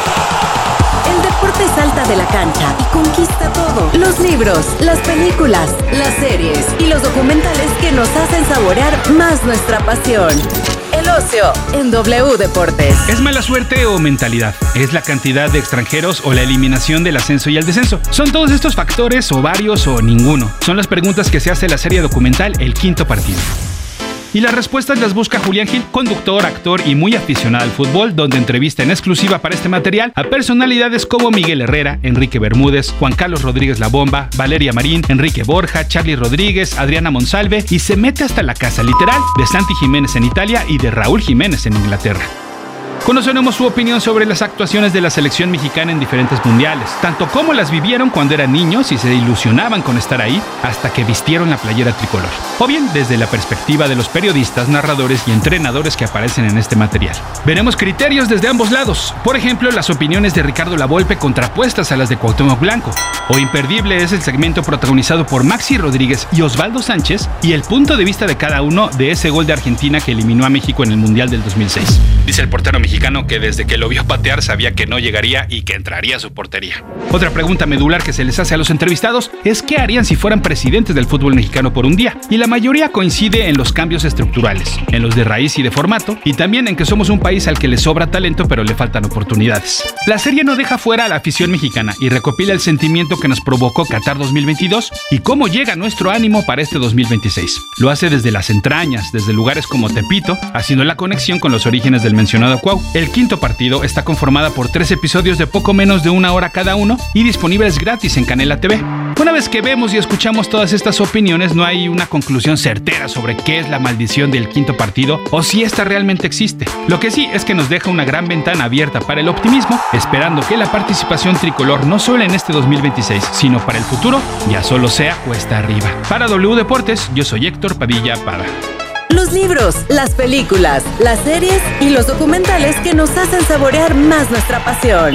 Speaker 4: El deporte salta de la cancha y conquista todo. Los libros, las películas, las series y los documentales que nos hacen saborear más nuestra pasión. El ocio en W Deportes.
Speaker 17: ¿Es mala suerte o mentalidad? ¿Es la cantidad de extranjeros o la eliminación del ascenso y el descenso? ¿Son todos estos factores o varios o ninguno? Son las preguntas que se hace la serie documental El Quinto Partido. Y las respuestas las busca Julián Gil, conductor, actor y muy aficionado al fútbol, donde entrevista en exclusiva para este material a personalidades como Miguel Herrera, Enrique Bermúdez, Juan Carlos Rodríguez La Bomba, Valeria Marín, Enrique Borja, Charly Rodríguez, Adriana Monsalve y se mete hasta la casa literal de Santi Jiménez en Italia y de Raúl Jiménez en Inglaterra. Conoceremos su opinión sobre las actuaciones de la selección mexicana en diferentes mundiales, tanto como las vivieron cuando eran niños y se ilusionaban con estar ahí, hasta que vistieron la playera tricolor. O bien desde la perspectiva de los periodistas, narradores y entrenadores que aparecen en este material. Veremos criterios desde ambos lados, por ejemplo, las opiniones de Ricardo Lavolpe contrapuestas a las de Cuauhtémoc Blanco, o imperdible es el segmento protagonizado por Maxi Rodríguez y Osvaldo Sánchez y el punto de vista de cada uno de ese gol de Argentina que eliminó a México en el Mundial del dos mil seis. Dice el portero mexicano que desde que lo vio patear sabía que no llegaría y que entraría a su portería. Otra pregunta medular que se les hace a los entrevistados es qué harían si fueran presidentes del fútbol mexicano por un día, y la mayoría coincide en los cambios estructurales, en los de raíz y de formato, y también en que somos un país al que le sobra talento pero le faltan oportunidades. La serie no deja fuera a la afición mexicana y recopila el sentimiento que nos provocó Qatar dos mil veintidós y cómo llega nuestro ánimo para este dos mil veintiséis. Lo hace desde las entrañas, desde lugares como Tepito, haciendo la conexión con los orígenes del mencionado Cuau. El Quinto Partido está conformada por tres episodios de poco menos de una hora cada uno y disponibles gratis en Canela T V. Una vez que vemos y escuchamos todas estas opiniones, no hay una conclusión certera sobre qué es la maldición del Quinto Partido o si esta realmente existe. Lo que sí es que nos deja una gran ventana abierta para el optimismo, esperando que la participación tricolor no solo en este dos mil veintiséis, sino para el futuro, ya solo sea cuesta arriba. Para W Deportes, yo soy Héctor Padilla Pada.
Speaker 4: Los libros, las películas, las series y los documentales que nos hacen saborear más nuestra pasión.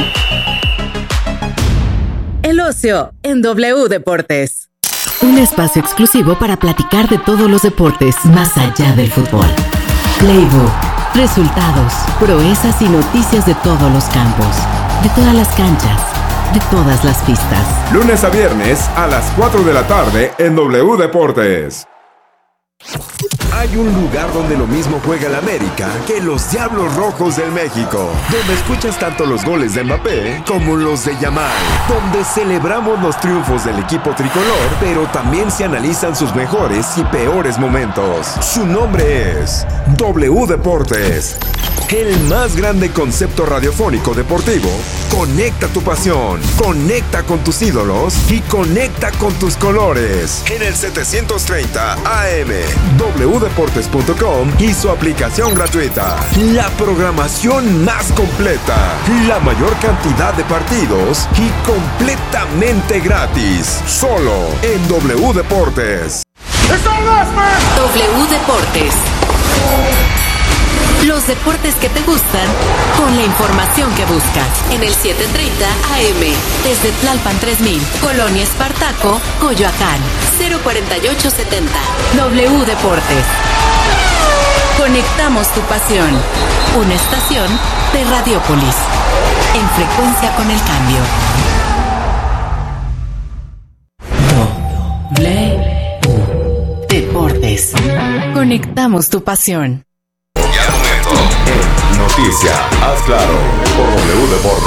Speaker 4: El ocio en W Deportes.
Speaker 18: Un espacio exclusivo para platicar de todos los deportes más allá del fútbol. Playbook, resultados, proezas y noticias de todos los campos, de todas las canchas, de todas las pistas.
Speaker 11: Lunes a viernes a las cuatro de la tarde en W Deportes. Hay un lugar donde lo mismo juega el América que los Diablos Rojos del México, donde escuchas tanto los goles de Mbappé como los de Yamal, donde celebramos los triunfos del equipo tricolor, pero también se analizan sus mejores y peores momentos. Su nombre es W Deportes. el más grande concepto radiofónico deportivo. Conecta tu pasión, conecta con tus ídolos y conecta con tus colores. En el setecientos treinta A M, doble u deportes punto com y su aplicación gratuita. La programación más completa, la mayor cantidad de partidos y completamente gratis. Solo en W Deportes.
Speaker 4: W Deportes. Los deportes que te gustan con la información que buscas. En el setecientos treinta A M, desde Tlalpan tres mil, Colonia Espartaco, Coyoacán, cero cuarenta y ocho setenta. W Deportes. Conectamos tu pasión. Una estación de Radiópolis. En frecuencia con el cambio. W Deportes. Conectamos tu pasión.
Speaker 11: Noticia, haz claro, por W Deportes.